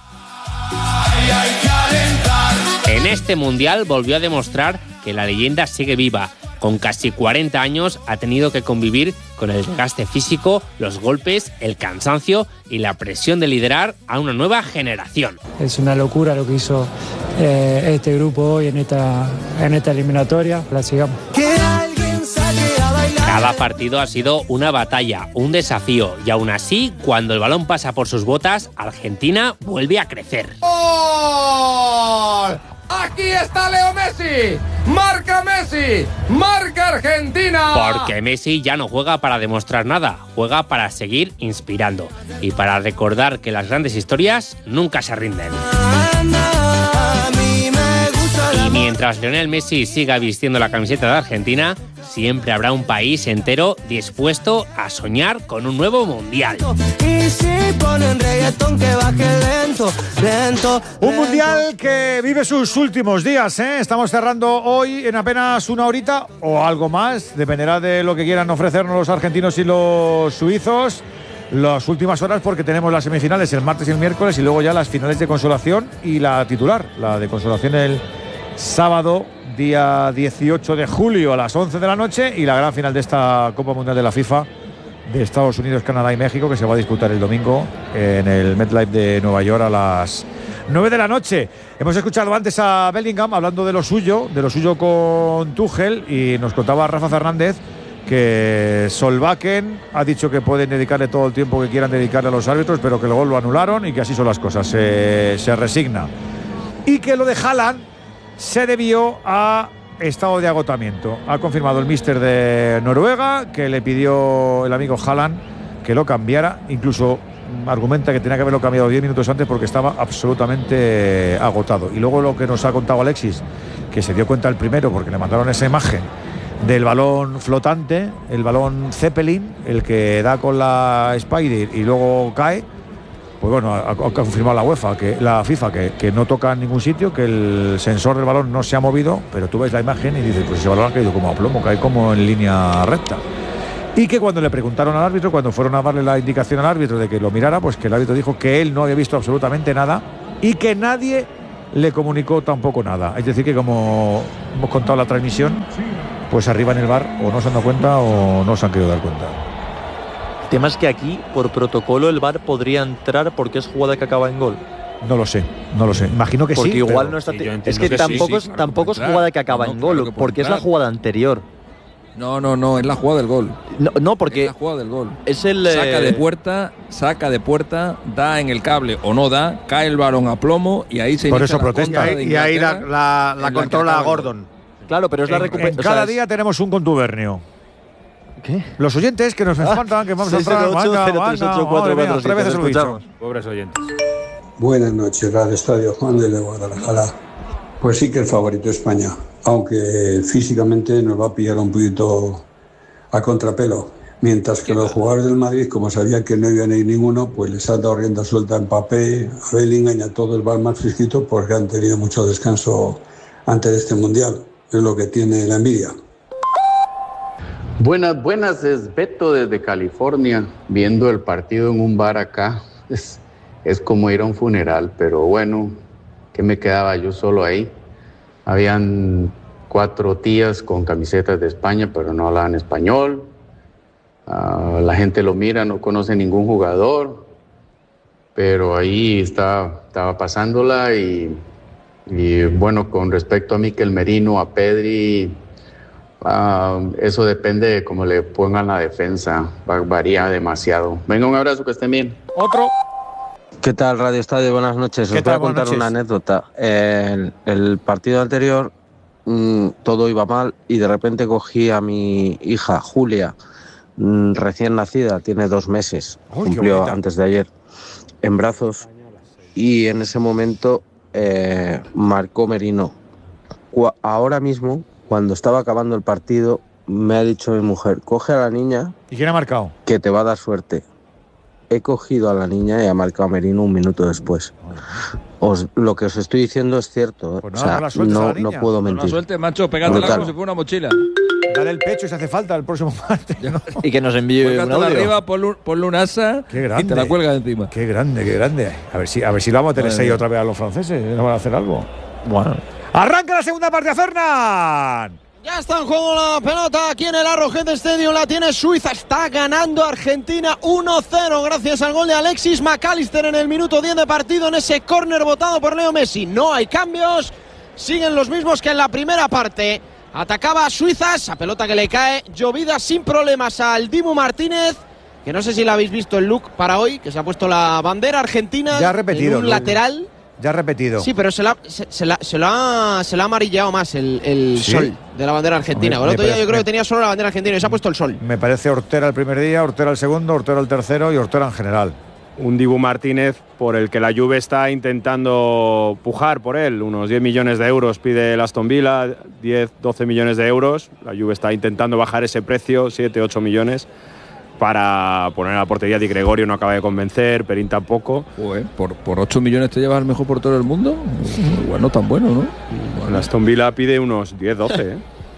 En este Mundial volvió a demostrar que la leyenda sigue viva. Con casi 40 años ha tenido que convivir con el desgaste físico, los golpes, el cansancio y la presión de liderar a una nueva generación. Es una locura lo que hizo este grupo hoy en esta eliminatoria. La sigamos. Cada partido ha sido una batalla, un desafío y aún así, cuando el balón pasa por sus botas, Argentina vuelve a crecer. ¡Gol! ¡Aquí está Leo Messi! ¡Marca Messi! ¡Marca Argentina! Porque Messi ya no juega para demostrar nada, juega para seguir inspirando y para recordar que las grandes historias nunca se rinden. Y mientras Lionel Messi siga vistiendo la camiseta de Argentina, siempre habrá un país entero dispuesto a soñar con un nuevo mundial. Un mundial que vive sus últimos días, ¿eh? Estamos cerrando hoy en apenas una horita o algo más, dependerá de lo que quieran ofrecernos los argentinos y los suizos. Las últimas horas porque tenemos las semifinales el martes y el miércoles y luego ya las finales de consolación y la titular, la de consolación el sábado, día 18 de julio a las 11 de la noche y la gran final de esta Copa Mundial de la FIFA de Estados Unidos, Canadá y México que se va a disputar el domingo en el MetLife de Nueva York a las 9 de la noche. Hemos escuchado antes a Bellingham hablando de lo suyo con Tuchel y nos contaba Rafa Fernández que Solbakken ha dicho que pueden dedicarle todo el tiempo que quieran dedicarle a los árbitros, pero que luego lo anularon y que así son las cosas, se resigna. Y que lo de Haaland se debió a estado de agotamiento. Ha confirmado el míster de Noruega que le pidió el amigo Haaland que lo cambiara, incluso argumenta que tenía que haberlo cambiado 10 minutos antes porque estaba absolutamente agotado. Y luego lo que nos ha contado Alexis, que se dio cuenta el primero porque le mandaron esa imagen del balón flotante, el balón Zeppelin, el que da con la Spider y luego cae, Pues bueno, ha confirmado la FIFA que no toca en ningún sitio, que el sensor del balón no se ha movido, pero tú ves la imagen y dices, pues ese balón ha caído como a plomo, cae como en línea recta. Y que cuando le preguntaron al árbitro, cuando fueron a darle la indicación al árbitro de que lo mirara, pues que el árbitro dijo que él no había visto absolutamente nada y que nadie le comunicó tampoco nada. Es decir, que como hemos contado la transmisión, pues arriba en el VAR o no se han dado cuenta o no se han querido dar cuenta. El tema es que aquí, por protocolo, el VAR podría entrar porque es jugada que acaba en gol. No lo sé. Imagino que porque sí. Porque igual pero... no está. Es que tampoco es jugada que acaba en gol, porque es la jugada anterior. No, es la jugada del gol. No, porque. Es la jugada del gol. Es el. Saca de puerta, da en el cable o no da, cae el balón a plomo y ahí se por eso protesta. Y ahí la controla Gordon. Claro, pero es la recuperación. Cada día tenemos un contubernio. ¿Qué? Los oyentes que nos faltan, que vamos a entrar. Pobres oyentes. Buenas noches, Radio Estadio Juan de Guadalajara. Pues sí que el favorito España, aunque físicamente nos va a pillar un poquito a contrapelo. Mientras que los jugadores del Madrid, como sabían que no iban a ir ninguno, pues les han dado rienda suelta a Mbappé, a Bellingham y a todos van más fresquitos porque han tenido mucho descanso antes de este Mundial. Es lo que tiene la envidia. Buenas, es Beto desde California, viendo el partido en un bar acá. Es como ir a un funeral, pero bueno, ¿qué me quedaba yo solo ahí? Habían 4 tías con camisetas de España, pero no hablaban español. La gente lo mira, no conoce ningún jugador, pero ahí estaba pasándola y bueno, con respecto a Mikel Merino, a Pedri, eso depende de cómo le pongan la defensa, varía demasiado. Venga, un abrazo, que estén bien. Otro. ¿Qué tal, Radio Estadio? Buenas noches. Os voy a contar una anécdota. El partido anterior todo iba mal y de repente cogí a mi hija, Julia, recién nacida, tiene 2 meses, cumplió antes de ayer, en brazos, y en ese momento marcó Merino. Ahora mismo, cuando estaba acabando el partido, me ha dicho mi mujer, coge a la niña. ¿Y quién ha marcado? Que te va a dar suerte. He cogido a la niña y ha marcado a Merino 1 minuto después. Lo que os estoy diciendo es cierto. Pues no puedo mentir. No la suelte, macho, pégatela como si fuera una mochila. Dale el pecho si hace falta el próximo martes, ¿no? Y que nos envíe un audio. Arriba, ponle un asa y te la cuelga encima. Qué grande. A ver si lo vamos a tener 6 otra vez a los franceses. ¿No van a hacer algo? Bueno. ¡Arranca la segunda parte, Fernán! Ya está en juego la pelota aquí en el Arrowhead Stadium, la tiene Suiza, está ganando Argentina 1-0 gracias al gol de Alexis McAllister en el minuto 10 de partido en ese córner votado por Leo Messi. No hay cambios, siguen los mismos que en la primera parte. Atacaba Suiza, esa pelota que le cae llovida sin problemas al Dibu Martínez, que no sé si la habéis visto el look para hoy, que se ha puesto la bandera argentina ya repetido, en un lateral. Ya repetido. Sí, pero se lo ha amarillado más el ¿sí? Sol de la bandera argentina. El otro día yo creo que tenía solo la bandera argentina y se ha puesto el sol. Me parece Ortera el primer día, Ortera el segundo, Ortera el tercero y Ortera en general. Un Dibu Martínez por el que la Juve está intentando pujar por él. Unos 10 millones de euros pide el Aston Villa, 10-12 millones de euros. La Juve está intentando bajar ese precio, 7-8 millones. Para poner a la portería. Di Gregorio no acaba de convencer, Perín tampoco. ¿Por 8 millones te llevas al mejor portero del mundo? Igual no tan bueno, ¿no? Bueno, Aston Villa pide unos 10-12,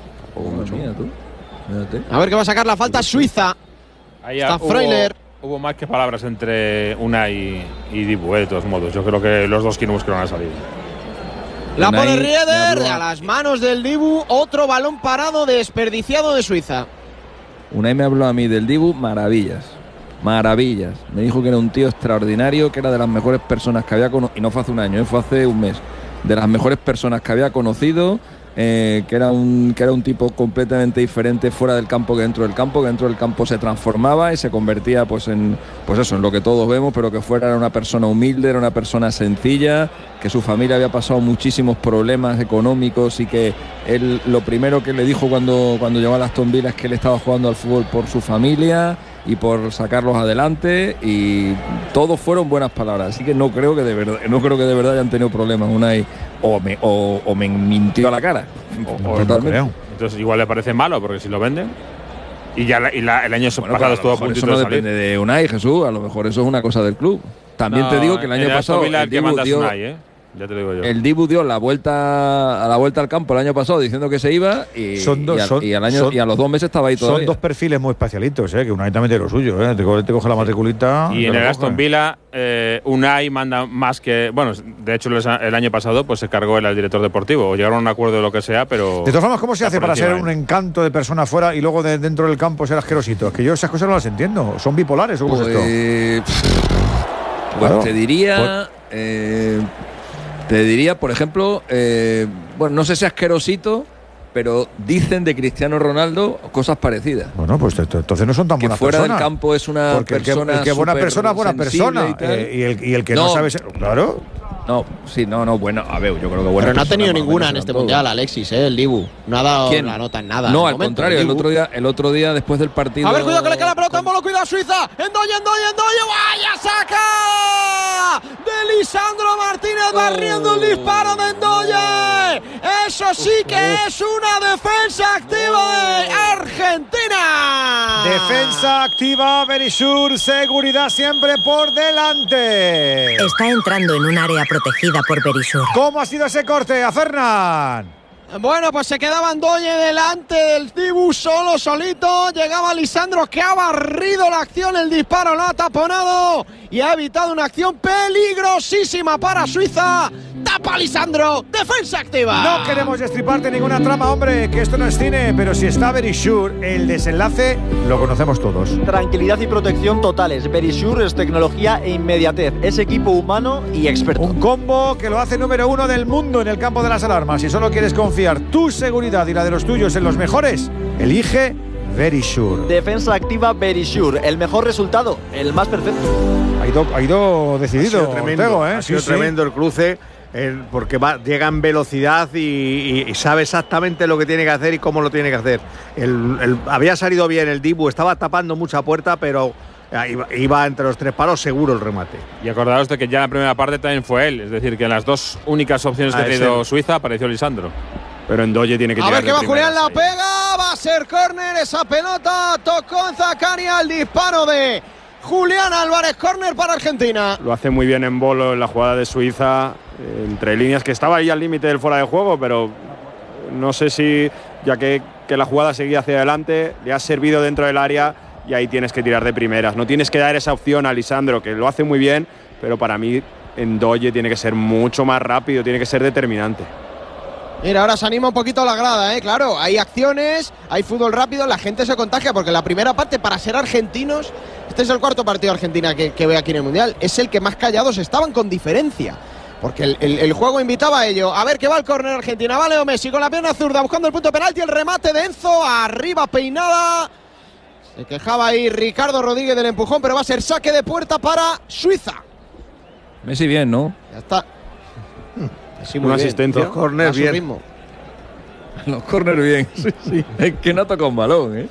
A ver qué va a sacar la falta Suiza. Está Freuler. Hubo más que palabras entre Unai y Dibu, de todos modos. Yo creo que los dos quieren que van a salir. La pone Rieder a las manos del Dibu. Otro balón parado desperdiciado de Suiza. Unai me habló a mí del Dibu, maravillas. Me dijo que era un tío extraordinario, que era de las mejores personas que había conocido, y no fue hace un año, fue hace un mes, de las mejores personas que había conocido, que era un tipo completamente diferente fuera del campo que dentro del campo, que dentro del campo se transformaba y se convertía en lo que todos vemos, pero que fuera era una persona humilde, era una persona sencilla, que su familia había pasado muchísimos problemas económicos y que él lo primero que le dijo cuando llegó a Aston Villa es que él estaba jugando al fútbol por su familia y por sacarlos adelante, y todos fueron buenas palabras, así que no creo que de verdad hayan tenido problemas Unai, o me mintió a la cara totalmente. No, entonces igual le parece malo porque si lo venden y ya el año pasado estuvo a puntito de salir. Eso no depende de Unai, Jesús, a lo mejor eso es una cosa del club. También te digo que el año pasado el Dibu dio, ya te lo digo yo. El Dibu dio a la vuelta al campo el año pasado diciendo que se iba y a los 2 meses estaba ahí todavía. Son 2 perfiles muy especialitos, que Unai también tiene lo suyo, te coge la matriculita. Y en el Aston Villa, Unai manda más que… Bueno, de hecho el año pasado pues se cargó él al director deportivo. Llegaron a un acuerdo de lo que sea, pero… De todas formas, ¿cómo se hace para ser un encanto de persona fuera y luego dentro del campo ser asquerosito? Es que yo esas cosas no las entiendo. ¿Son bipolares o cómo es esto? Pues te diría… Te diría, por ejemplo, bueno, no sé si asquerosito, pero dicen de Cristiano Ronaldo cosas parecidas. Bueno, pues entonces no son tan buenas personas. Que fuera del campo es una persona. El que buena persona es buena persona. Y el que no sabe ser. Claro. No, sí, no, bueno, a ver, yo creo que bueno. Pero no ha tenido ninguna en este mundial, Alexis, el Dibu. No ha dado la nota en nada. No, al contrario, el otro día después del partido. A ver, cuidado que le queda la pelota en bolo, cuidado Suiza. Endoye, vaya saca de Lisandro Martínez barriendo el disparo de Endoye. Eso sí que es una defensa activa de Argentina. Defensa activa, Berisur, seguridad siempre por delante. Está entrando en un área protegida por Berisur. ¿Cómo ha sido ese corte a Fernán? Bueno, pues se quedaba Ndoye delante del Dibu solito. Llegaba Lisandro, que ha barrido la acción. El disparo lo ha taponado y ha evitado una acción peligrosísima para Suiza. Tapa Lisandro, defensa activa. No queremos destriparte ninguna trama, hombre, que esto no es cine, pero si está Berisur, el desenlace lo conocemos todos. Tranquilidad y protección totales. Berisur es tecnología e inmediatez. Es equipo humano y experto. Un combo que lo hace número 1 del mundo en el campo de las alarmas. Si solo quieres confiar tu seguridad y la de los tuyos en los mejores, elige Berisur. Defensa activa Berisur. El mejor resultado, el más perfecto. Ha ido decidido. Ha sido tremendo el cruce. Porque llega en velocidad y sabe exactamente lo que tiene que hacer y cómo lo tiene que hacer. Había salido bien el Dibu, estaba tapando mucha puerta, pero iba entre los 3 palos seguro el remate. Y acordaos de que ya en la primera parte también fue él, es decir, que en las 2 únicas opciones que ha tenido Suiza apareció Lisandro. Pero Ndoye tiene que llegar. A ver que va Julián, la pega, va a ser córner esa pelota, tocó en Zakaria el disparo de Julián Álvarez, córner para Argentina. Lo hace muy bien en bolo en la jugada de Suiza, entre líneas, que estaba ahí al límite del fuera de juego, pero no sé si, ya que la jugada seguía hacia adelante, le ha servido dentro del área y ahí tienes que tirar de primeras. No tienes que dar esa opción a Lisandro, que lo hace muy bien, pero para mí Ndoye tiene que ser mucho más rápido, tiene que ser determinante. Mira, ahora se anima un poquito la grada, claro, hay acciones, hay fútbol rápido, la gente se contagia, porque la primera parte, para ser argentinos, este es el 4º partido de Argentina que ve aquí en el Mundial, es el que más callados estaban con diferencia, porque el juego invitaba a ello. A ver que va el córner Argentina, va Leo Messi con la pierna zurda buscando el punto de penalti, el remate de Enzo, arriba peinada, se quejaba ahí Ricardo Rodríguez del empujón, pero va a ser saque de puerta para Suiza. Messi bien, ¿no? Ya está. Sí, una asistencia. Los corners bien. Ritmo. Los corners bien. Sí. Es que no toca un balón,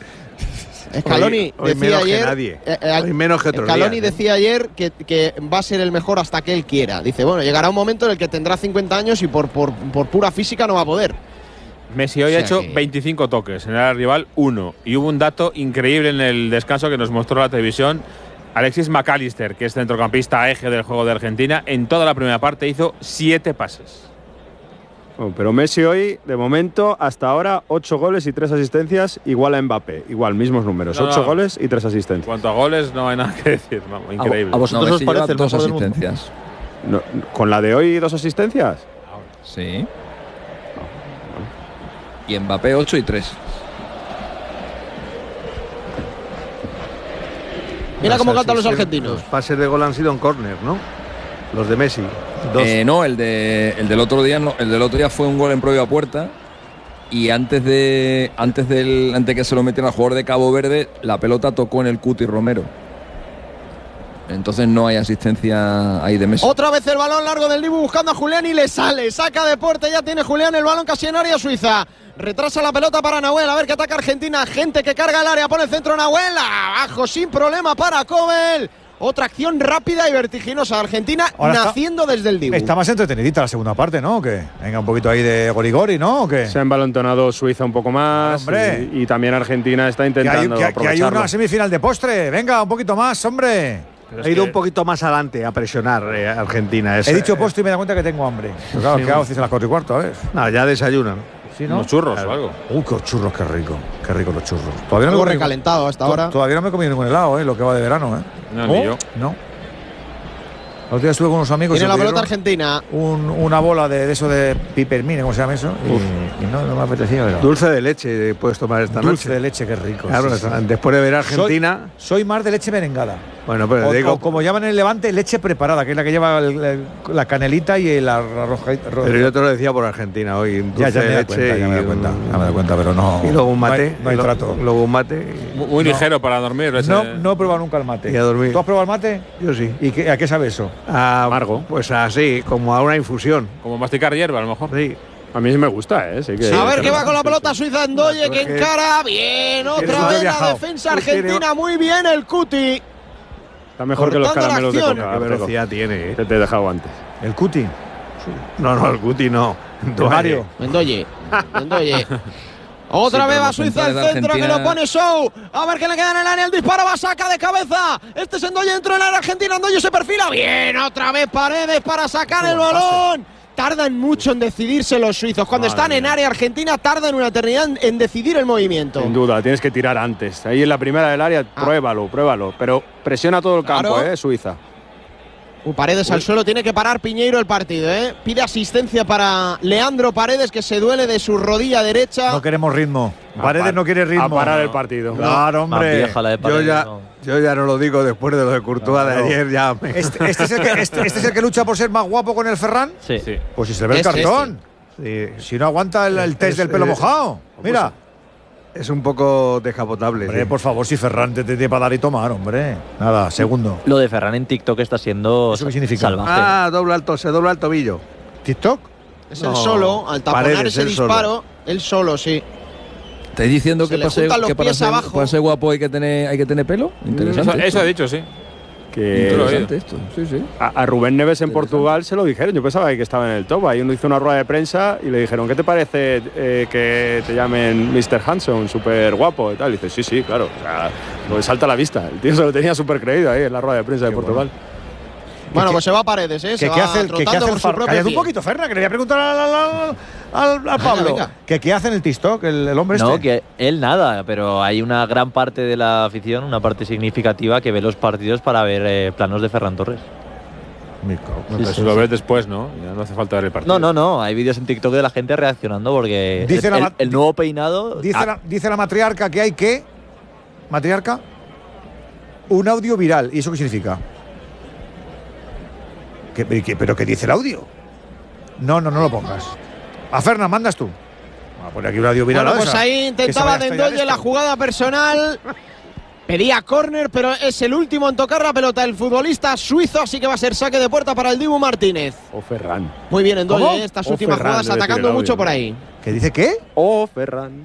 Scaloni decía ayer. Menos que otros Scaloni días, decía ayer que va a ser el mejor hasta que él quiera. Dice, bueno, llegará un momento en el que tendrá 50 años y por pura física no va a poder. Messi hoy ha hecho 25 toques, en el área rival 1. Y hubo un dato increíble en el descanso que nos mostró la televisión. Alexis McAllister, que es centrocampista eje del juego de Argentina, en toda la primera parte hizo 7 pases. Bueno, pero Messi hoy, de momento, hasta ahora, 8 goles y 3 asistencias, igual a Mbappé. Igual, mismos números. 8 goles y 3 asistencias. En cuanto a goles, no hay nada que decir. Vamos, increíble. ¿A vosotros os parece 2 asistencias? No, ¿con la de hoy 2 asistencias? Sí. Y Mbappé 8 y 3. Mira cómo cantan los argentinos. Los pases de gol han sido en córner, ¿no? Los de Messi. No, el del otro día no. El del otro día fue un gol en propia puerta. Y antes que se lo metieran al jugador de Cabo Verde, la pelota tocó en el Cuti Romero. Entonces no hay asistencia ahí de Messi. Otra vez el balón largo del Dibu buscando a Julián y le sale. Saca de puerta, ya tiene Julián el balón casi en área Suiza. Retrasa la pelota para Nahuel, a ver que ataca Argentina. Gente que carga el área, pone el centro Nahuel. Abajo sin problema para Kobel. Otra acción rápida y vertiginosa. Argentina ahora naciendo desde el Dibu. Está más entretenidita la segunda parte, ¿no? ¿Qué? Venga, un poquito ahí de gorigori, ¿no? ¿O qué? Se ha embalontonado Suiza un poco más. Hombre. Y también Argentina está intentando aprovecharlo. Que hay una semifinal de postre. Venga, un poquito más, hombre. Ha ido un poquito más adelante a presionar Argentina. He dicho posto y me da cuenta que tengo hambre. Pero claro, ¿qué hago si es a las 4:15? A ver. No, ya desayunan. ¿Sí, no? Unos churros o algo. Qué churros, qué rico. Qué rico los churros. Todavía no Algo me recalentado hasta ahora. Todavía no me he comido ningún helado, lo que va de verano, No, ni yo. No. El otro día estuve con unos amigos. Tiene la pelota Argentina. Una bola de eso de pipermine, ¿cómo se llama eso? Y no me apetecía. Pero... Dulce de leche puedes tomar esta noche. Dulce de leche, qué rico. Claro, sí. Después de ver a Argentina. Soy más de leche merengada. Bueno, pero digo. O como llaman en el Levante, leche preparada, que es la que lleva la canelita y el arroz. Pero yo te lo decía por Argentina hoy. Dulce de leche. Ya me da cuenta, pero no. Y luego un mate. No hay trato. Luego un mate. Muy ligero para dormir. No he probado nunca el mate. Y a dormir. ¿Tú has probado el mate? Yo sí. ¿Y a qué sabe eso? Amargo. Pues así, como a una infusión. Como masticar hierba, a lo mejor. Sí. A mí sí me gusta, Sí que A ver qué va con la pelota Suiza. Ndoye que encara. Bien, otra vez la defensa argentina. Muy bien el Cuti. Está mejor que los caramelos de coca. ¿Qué velocidad tiene? Te he dejado antes. ¿El Cuti? No, el Cuti no. Mario. Ndoye. Otra vez va Suiza el centro que lo pone Show. A ver qué le queda en el área. El disparo va, saca de cabeza. Este es Ndoye dentro del área argentina. Ndoye se perfila. Bien, otra vez Paredes para sacar el balón. Tardan mucho en decidirse los suizos. Cuando están en área argentina, tardan una eternidad en decidir el movimiento. Sin duda, tienes que tirar antes. Ahí en la primera del área, pruébalo. Pero presiona todo el campo, Suiza. Paredes al suelo, tiene que parar Piñeiro el partido, Pide asistencia para Leandro Paredes, que se duele de su rodilla derecha. No queremos ritmo. Paredes no quiere ritmo. A parar el partido. Claro, hombre. Yo ya no lo digo después de lo de Courtois de ayer. Ya ¿Este es el que lucha por ser más guapo con el Ferran? Sí. Pues si se le ve el cartón. Sí. Si no aguanta el test del pelo mojado. Mira. Es un poco descapotable. Hombre, por favor, si Ferran te tiene para dar y tomar, hombre. Nada, segundo. Lo de Ferran en TikTok está siendo ¿Eso qué significa? Salvaje. Se dobla el tobillo. ¿TikTok? Es el solo, al taponar ese disparo, él solo, sí. ¿Estáis diciendo que para ser guapo hay que tener pelo? Interesante. Eso ha dicho, sí. Interesante esto. Sí. A Rubén Neves en Portugal se lo dijeron. Yo pensaba que estaba en el top. Ahí uno hizo una rueda de prensa y le dijeron: ¿qué te parece que te llamen Mr. Hanson, súper guapo y tal? Y dice: sí, claro. O sea, lo salta a la vista. El tío se lo tenía súper creído ahí en la rueda de prensa de Portugal. Bueno, pues se va a Paredes, se va trotando por su propio pie. Cállate un poquito, Ferran, que le voy a preguntar al Pablo. ¿Qué hace en el TikTok el hombre este? No, que él nada, pero hay una gran parte de la afición, una parte significativa, que ve los partidos para ver planos de Ferran Torres. Sí. Lo ves después, ¿no? Ya no hace falta ver el partido. No. Hay vídeos en TikTok de la gente reaccionando porque el nuevo peinado... Dice la matriarca que hay que... ¿Matriarca? Un audio viral. ¿Y eso qué significa? ¿Pero qué dice el audio? No lo pongas. A Fernan, mandas tú. Voy a poner aquí un audio viral. Bueno, pues ahí intentaba Ndoye la jugada personal. Pedía córner, pero es el último en tocar la pelota el futbolista suizo, así que va a ser saque de puerta para el Dibu Martínez. Ferran. Muy bien, Ndoye, estas últimas jugadas atacando mucho por ahí. ¿Qué dice qué? Ferran.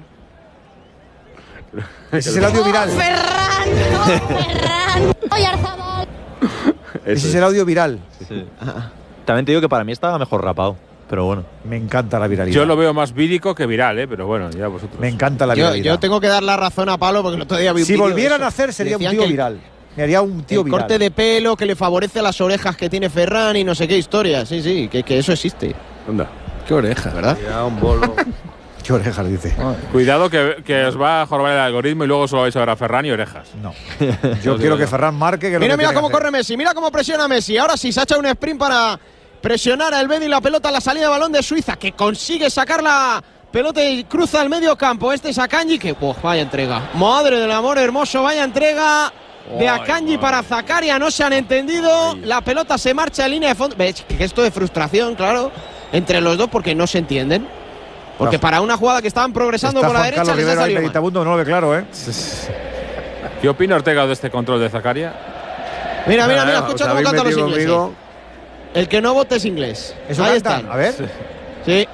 Ese es el audio viral. Ferran. Oyarzabal. Ese es el audio viral. Sí. También te digo que para mí estaba mejor rapado, pero bueno. Me encanta la viralidad. Yo lo veo más vírico que viral, pero bueno, ya vosotros. Me encanta la viralidad. Yo tengo que dar la razón a Pablo porque el otro día vi un Si volvieran a hacer sería un tío viral. Me haría un tío viral. Corte de pelo que le favorece las orejas que tiene Ferran y no sé qué historia. Sí, que eso existe. Anda. Qué oreja, ¿verdad? Ya un bolo. ¿Qué orejas dice? Cuidado que os va a jorobar el algoritmo y luego solo vais a ver a Ferran y orejas. No. Yo quiero que Ferran marque. Que mira cómo corre Messi, mira cómo presiona Messi. Ahora sí se ha hecho un sprint para presionar a Elvedi la pelota a la salida de balón de Suiza, que consigue sacar la pelota y cruza el medio campo. Este es Akanji, que vaya entrega. Madre del amor hermoso, vaya entrega de Akanji para Zakaria. No se han entendido. La pelota se marcha en línea de fondo. ¿Ves? Que esto de frustración, claro, entre los dos porque no se entienden. Porque para una jugada que estaban progresando por la derecha Carlos les ha Rivera salido mal. No lo ve claro, ¿Qué opina Ortega de este control de Zakaria? Mira, escucha cómo cantan los ingleses. El que no vote es inglés. ¿Eso ahí cantan? están. A ver. Sí.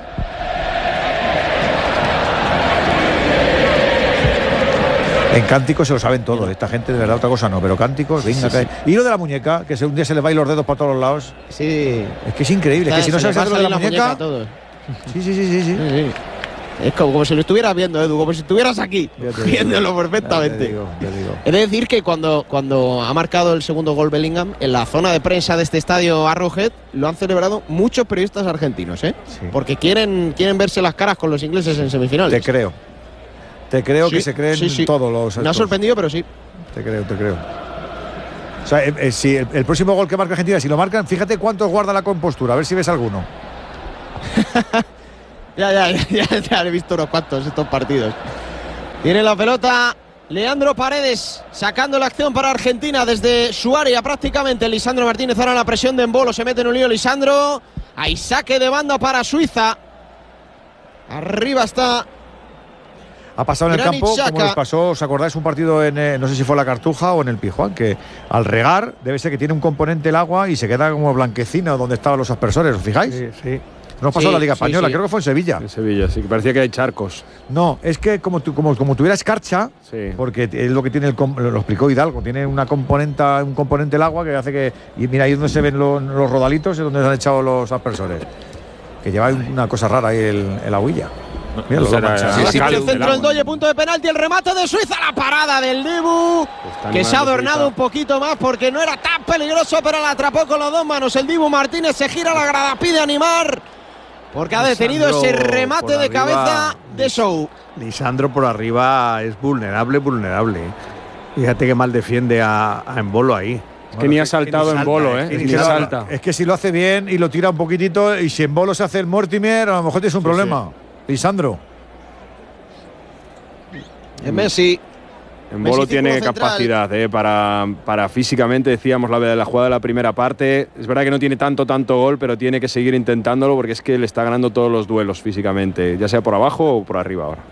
En cánticos se lo saben todo. Esta gente, de verdad, otra cosa no. Pero cánticos, venga. Sí. Y lo de la muñeca, que un día se le va a ir los dedos para todos los lados. Sí. Es que es increíble. Es que si no sabes hacer lo de la muñeca. Todo. Sí. Es como si lo estuvieras viendo, Edu, como si estuvieras aquí, viéndolo perfectamente. Ya te digo. He de decir que cuando ha marcado el segundo gol Bellingham, en la zona de prensa de este estadio Arrowhead, lo han celebrado muchos periodistas argentinos, ¿eh? Sí. Porque quieren verse las caras con los ingleses en semifinales. Te creo sí, que se creen todos los... Me ha sorprendido, pero sí. Te creo. O sea, si el próximo gol que marca Argentina, si lo marcan, fíjate cuántos guarda la compostura, a ver si ves alguno. Ya he visto unos cuantos estos partidos. Tiene la pelota Leandro Paredes, sacando la acción para Argentina desde su área prácticamente. Lisandro Martínez ahora en la presión de Embolo, se mete en un lío Lisandro. Hay saque de banda para Suiza. Arriba está. Ha pasado en el campo, como les pasó, ¿os acordáis? Un partido en, no sé si fue la Cartuja o en el Pijuán, que al regar debe ser que tiene un componente el agua y se queda como blanquecina donde estaban los aspersores, ¿os fijáis? Sí. No pasó en la Liga Española, creo que fue en Sevilla. En Sevilla, sí, que parecía que hay charcos. No, es que como tuviera escarcha, porque es lo que tiene lo explicó Hidalgo, tiene un componente el agua que hace que. Y mira, ahí donde se ven los rodalitos es donde se han echado los aspersores. Que lleva una cosa rara ahí el aguilla. Mira, el centro del Ndoye, punto de penalti, el remate de Suiza, la parada del Dibu, que se ha adornado un poquito más porque no era tan peligroso, pero la atrapó con las dos manos. El Dibu Martínez se gira a la grada, pide animar, porque ha detenido ese remate de cabeza de Sou. Lisandro por arriba es vulnerable. Fíjate que mal defiende a Embolo ahí. Es que ni ha saltado Embolo, ni salta. Es que si lo hace bien y lo tira un poquitito, y si Embolo se hace el Mortimer, a lo mejor tienes un problema. Sí. Lisandro. Messi. Embolo tiene capacidad para físicamente, decíamos, la jugada de la primera parte. Es verdad que no tiene tanto gol, pero tiene que seguir intentándolo porque es que le está ganando todos los duelos físicamente, ya sea por abajo o por arriba ahora.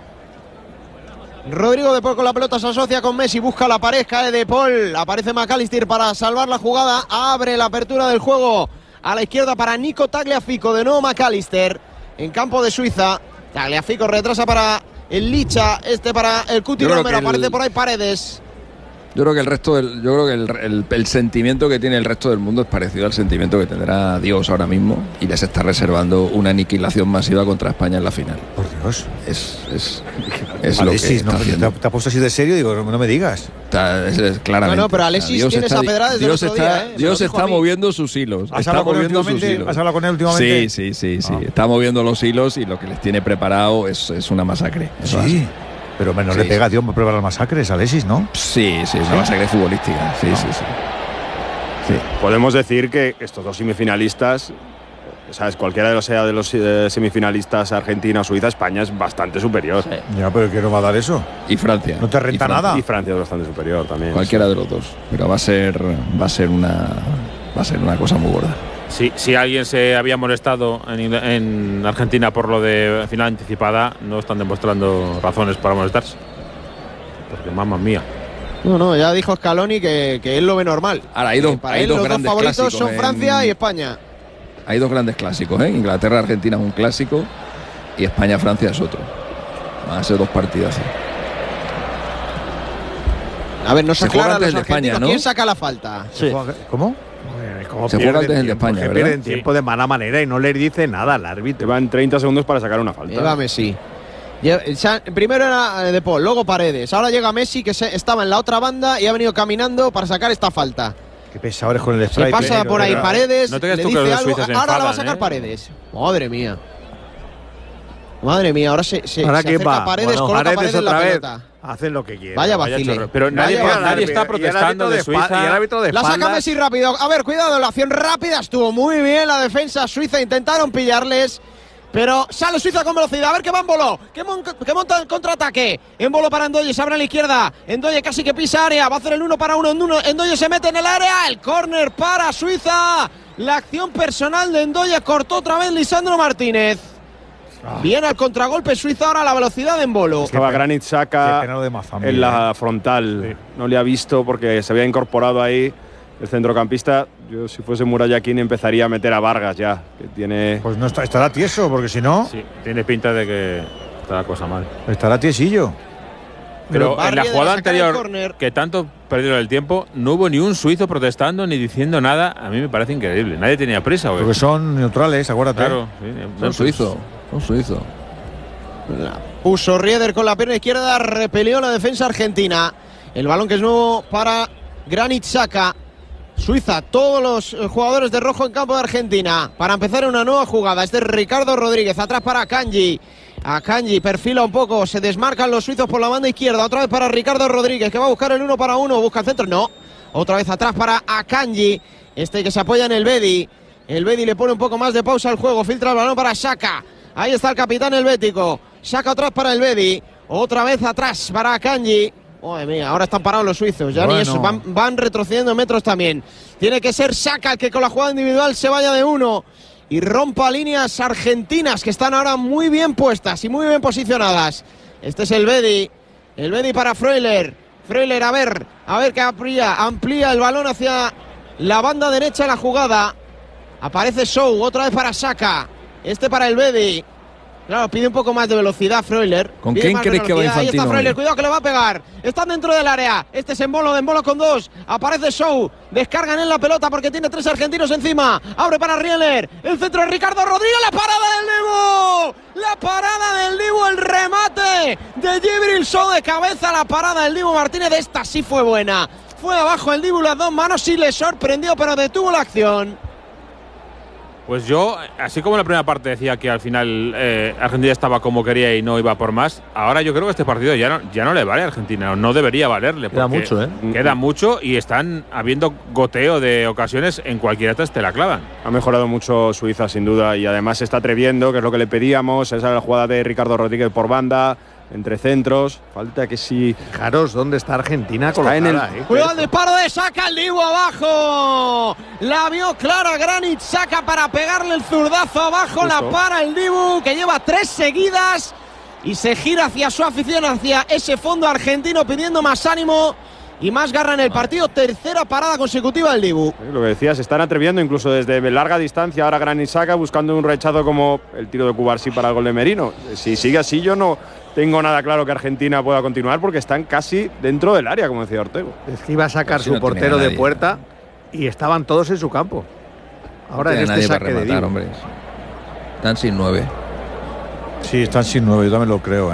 Rodrigo de Paul con la pelota, se asocia con Messi, busca la pared, cae de Paul, aparece McAllister para salvar la jugada, abre la apertura del juego a la izquierda para Nico Tagliafico, de nuevo McAllister en campo de Suiza. Tagliafico retrasa para el Licha, para el Cuti Romero, aparece por ahí Paredes. Yo creo que el sentimiento que tiene el resto del mundo es parecido al sentimiento que tendrá Dios ahora mismo, y les está reservando una aniquilación masiva contra España en la final. Por Dios. Es lo que está haciendo. ¿Te has puesto así de serio? Digo, no me digas. Claramente. No, pero Alexis tiene esa pedrada desde el otro día. Dios está moviendo sus hilos. ¿Has hablado con él últimamente? Sí. Está moviendo los hilos y lo que les tiene preparado es una masacre. Sí. Pero menos le pega a Dios por preparar masacres, Alexis, ¿no? Sí, una masacre futbolística. Sí. Podemos decir que estos dos semifinalistas, ¿sabes? Cualquiera de los semifinalistas, Argentina o Suiza, España es bastante superior. Sí. Ya, pero ¿qué nos va a dar eso? Y Francia. ¿No te renta nada? Y Francia es bastante superior también. Cualquiera de los dos. Pero va a ser una cosa muy gorda. Si alguien se había molestado en Argentina por lo de final anticipada, no están demostrando razones para molestarse. Porque mamma mía. No, ya dijo Scaloni que él lo ve normal. Ahora, hay dos favoritos son Francia y España. Hay dos grandes clásicos, Inglaterra-Argentina es un clásico y España-Francia es otro. Van a ser dos partidas. A ver, no se aclara los de España, ¿no? ¿Quién saca la falta? Sí. ¿Cómo? Se juega antes el de España, ¿verdad? Pierden tiempo de mala manera y no les dice nada al árbitro. Van 30 segundos para sacar una falta. Llega Messi. Primero era De Paul, luego Paredes. Ahora llega Messi, que estaba en la otra banda y ha venido caminando para sacar esta falta. Qué pesado eres con el spray. Se pasa por ahí Paredes, no te le dice algo. Ahora la va a sacar Paredes. Madre mía, ahora se acerca Paredes, bueno, coloca Paredes en la pelota. Hacen lo que quieren. Vaya vacile. Pero nadie está protestando de Suiza. Y el árbitro de la saca Messi rápido. A ver, cuidado, la acción rápida estuvo muy bien. La defensa suiza intentaron pillarles, pero sale Suiza con velocidad. A ver qué va Embolo, que monta el contraataque. Embolo para Ndoye, se abre a la izquierda. Ndoye casi que pisa área, va a hacer el 1-1. Ndoye se mete en el área. El córner para Suiza. La acción personal de Ndoye cortó otra vez Lisandro Martínez. Viene al contragolpe Suiza, ahora a la velocidad de Embolo. Estaba Granit Xhaka en la frontal. Sí. No le ha visto porque se había incorporado ahí el centrocampista. Yo, si fuese Murayakin, empezaría a meter a Vargas ya, que tiene... Pues no estará tieso, porque si no... Sí, tiene pinta de que está la cosa mal. Estará tiesillo. Pero en la jugada anterior, que tanto perdieron el tiempo, no hubo ni un suizo protestando ni diciendo nada. A mí me parece increíble. Nadie tenía prisa. Porque son neutrales, acuérdate. Claro. Son suizos. La puso Rieder con la pierna izquierda, repelió la defensa argentina. El balón que es nuevo para Granit Xhaka. Suiza, todos los jugadores de rojo en campo de Argentina para empezar una nueva jugada. Este es Ricardo Rodríguez, atrás para Akanji. Akanji perfila un poco, se desmarcan los suizos por la banda izquierda. Otra vez para Ricardo Rodríguez, que va a buscar el 1 para 1, busca el centro, no. Otra vez atrás para Akanji, este que se apoya en el Bedi. El Bedi le pone un poco más de pausa al juego, filtra el balón para Xhaka. Ahí está el capitán helvético. Xhaka atrás para el Bedi, otra vez atrás para Akanji. Madre mía, ahora están parados los suizos, ya ni eso, van retrocediendo metros también. Tiene que ser Xhaka el que con la jugada individual se vaya de 1 y rompa líneas argentinas que están ahora muy bien puestas y muy bien posicionadas. Este es el Bedi para Freuler. Freuler, a ver que amplía el balón hacia la banda derecha de la jugada. Aparece Sou, otra vez para Xhaka. Este para el Bedi. Claro, pide un poco más de velocidad Freuler. ¿Con quién crees que va Infantino? Ahí está Freuler, cuidado que le va a pegar. Están dentro del área. Este es Embolo con 2. Aparece Sou. Descargan en la pelota porque tiene 3 argentinos encima. Abre para Rieler. El centro de Ricardo Rodríguez. La parada del Dibu. La parada del Dibu. El remate de Djibril Sow de cabeza. La parada del Dibu Martínez. Esta sí fue buena. Fue abajo el Dibu, las 2 manos y le sorprendió, pero detuvo la acción. Pues yo, así como en la primera parte decía que al final Argentina estaba como quería y no iba por más, ahora yo creo que este partido ya no le vale a Argentina, no debería valerle. Queda mucho, Queda mucho y están habiendo goteo de ocasiones en cualquiera te la clavan. Ha mejorado mucho Suiza, sin duda, y además se está atreviendo, que es lo que le pedíamos. Esa es la jugada de Ricardo Rodríguez por banda, entre centros. Falta que sí. Fijaros dónde está Argentina colocada, en el cuidado el disparo de Xhaka, el Dibu abajo. La vio clara Granit Xhaka para pegarle el zurdazo abajo. Justo. La para el Dibu, que lleva 3 seguidas y se gira hacia su afición, hacia ese fondo argentino, pidiendo más ánimo y más garra en el partido. Tercera parada consecutiva del Dibu. Lo que decías, se están atreviendo incluso desde larga distancia. Ahora Granit Xhaka buscando un rechazo como el tiro de Cubarsí para el gol de Merino. Si sigue así, yo no tengo nada claro que Argentina pueda continuar porque están casi dentro del área, como decía Ortego. Es que iba a sacar su portero de puerta y estaban todos en su campo. Ahora en este saque de Dibu. Hombre. Están sin 9. Sí, están sin 9, yo también lo creo,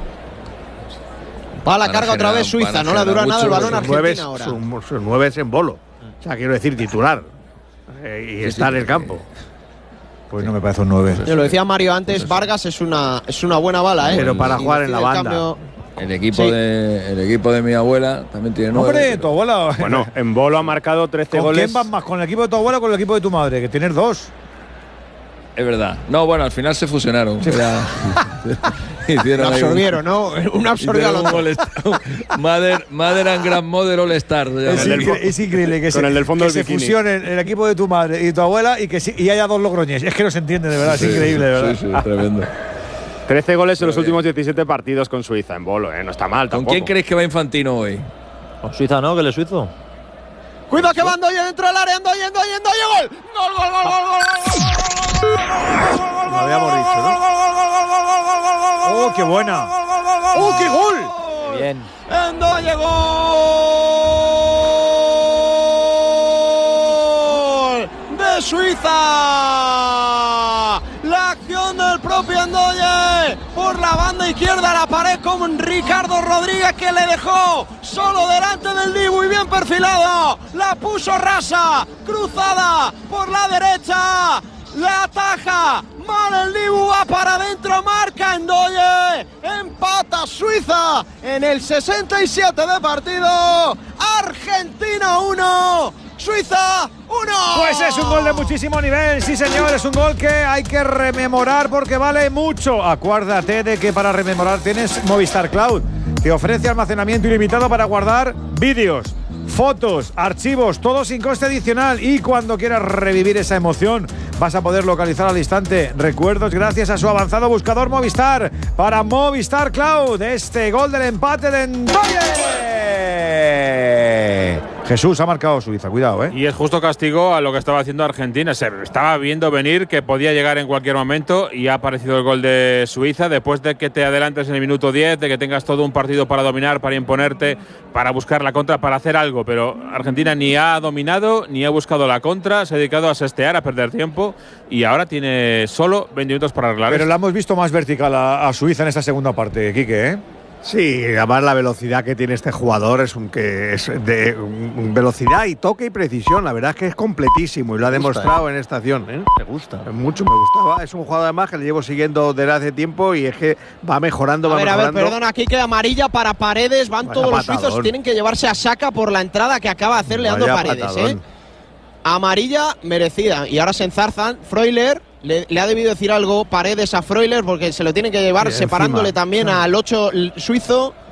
Va a la carga otra vez Suiza, no le dura nada el balón a Argentina ahora. Sus 9 es Embolo. O sea, quiero decir, titular. Y está en el campo. Pues no me parece un 9. Yo lo decía Mario antes, Vargas es una buena bala, Pero para jugar en la banda. El equipo de mi abuela también tiene 9. Hombre, tu abuela. Bueno, Embolo ha marcado 13 goles. ¿Con quién vas más? ¿Con el equipo de tu abuela o con el equipo de tu madre? Que tienes 2. Es verdad. No, bueno, al final se fusionaron. Sí. Hicieron absorbieron, ¿no? Un absorbió al otro. Mother and Grandmother All Star. Es increíble que se fusionen el equipo de tu madre y tu abuela y haya 2 Logroñés. Es que no se entiende, de verdad. Es increíble, de verdad. Sí, tremendo. 13 goles en los últimos 17 partidos con Suiza en Bolo, no está mal tampoco. ¿Con quién crees que va Infantino hoy? Con Suiza, ¿no? Que él es suizo. Cuidado que va Ndoye dentro del área, Ndoye, gol. Lo habíamos dicho, ¿no? ¡Oh, qué buena! ¡Oh, qué gol! Bien. Ndoye, gol de Suiza. La acción del propio Ndoye por la banda izquierda, la pared con Ricardo Rodríguez, que le dejó solo delante del Dibu y bien perfilado. La puso rasa, cruzada por la derecha. La ataja, mal el Dibu, va para adentro, marca Ndoye, empata Suiza en el 67 de partido. Argentina 1, Suiza 1. Pues es un gol de muchísimo nivel, sí señor, es un gol que hay que rememorar porque vale mucho. Acuérdate de que para rememorar tienes Movistar Cloud, que ofrece almacenamiento ilimitado para guardar vídeos, fotos, archivos, todo sin coste adicional, y cuando quieras revivir esa emoción vas a poder localizar al instante recuerdos gracias a su avanzado buscador Movistar. Para Movistar Cloud, este gol del empate de Ndoye. Jesús ha marcado Suiza, cuidado, ¿eh? Y es justo castigo a lo que estaba haciendo Argentina. Se estaba viendo venir que podía llegar en cualquier momento y ha aparecido el gol de Suiza después de que te adelantes en el minuto 10, de que tengas todo un partido para dominar, para imponerte, para buscar la contra, para hacer algo. Pero Argentina ni ha dominado, ni ha buscado la contra, se ha dedicado a sestear, a perder tiempo y ahora tiene solo 20 minutos para arreglar. Pero la hemos visto más vertical a Suiza en esta segunda parte, Quique, ¿eh? Sí, además la velocidad que tiene este jugador es de velocidad y toque y precisión. La verdad es que es completísimo y lo ha demostrado en esta acción. Me gusta. Mucho me gustaba. Es un jugador además que le llevo siguiendo desde hace tiempo y es que va mejorando, a ver, mejorando. Perdona, aquí queda amarilla para Paredes. Van todos los suizos, tienen que llevarse a Xhaka por la entrada que acaba de hacer Leandro Paredes. Amarilla merecida. Y ahora se enzarzan. Freuler le ha debido decir algo Paredes a Freuler porque se lo tienen que llevar, separándole también al 8 suizo.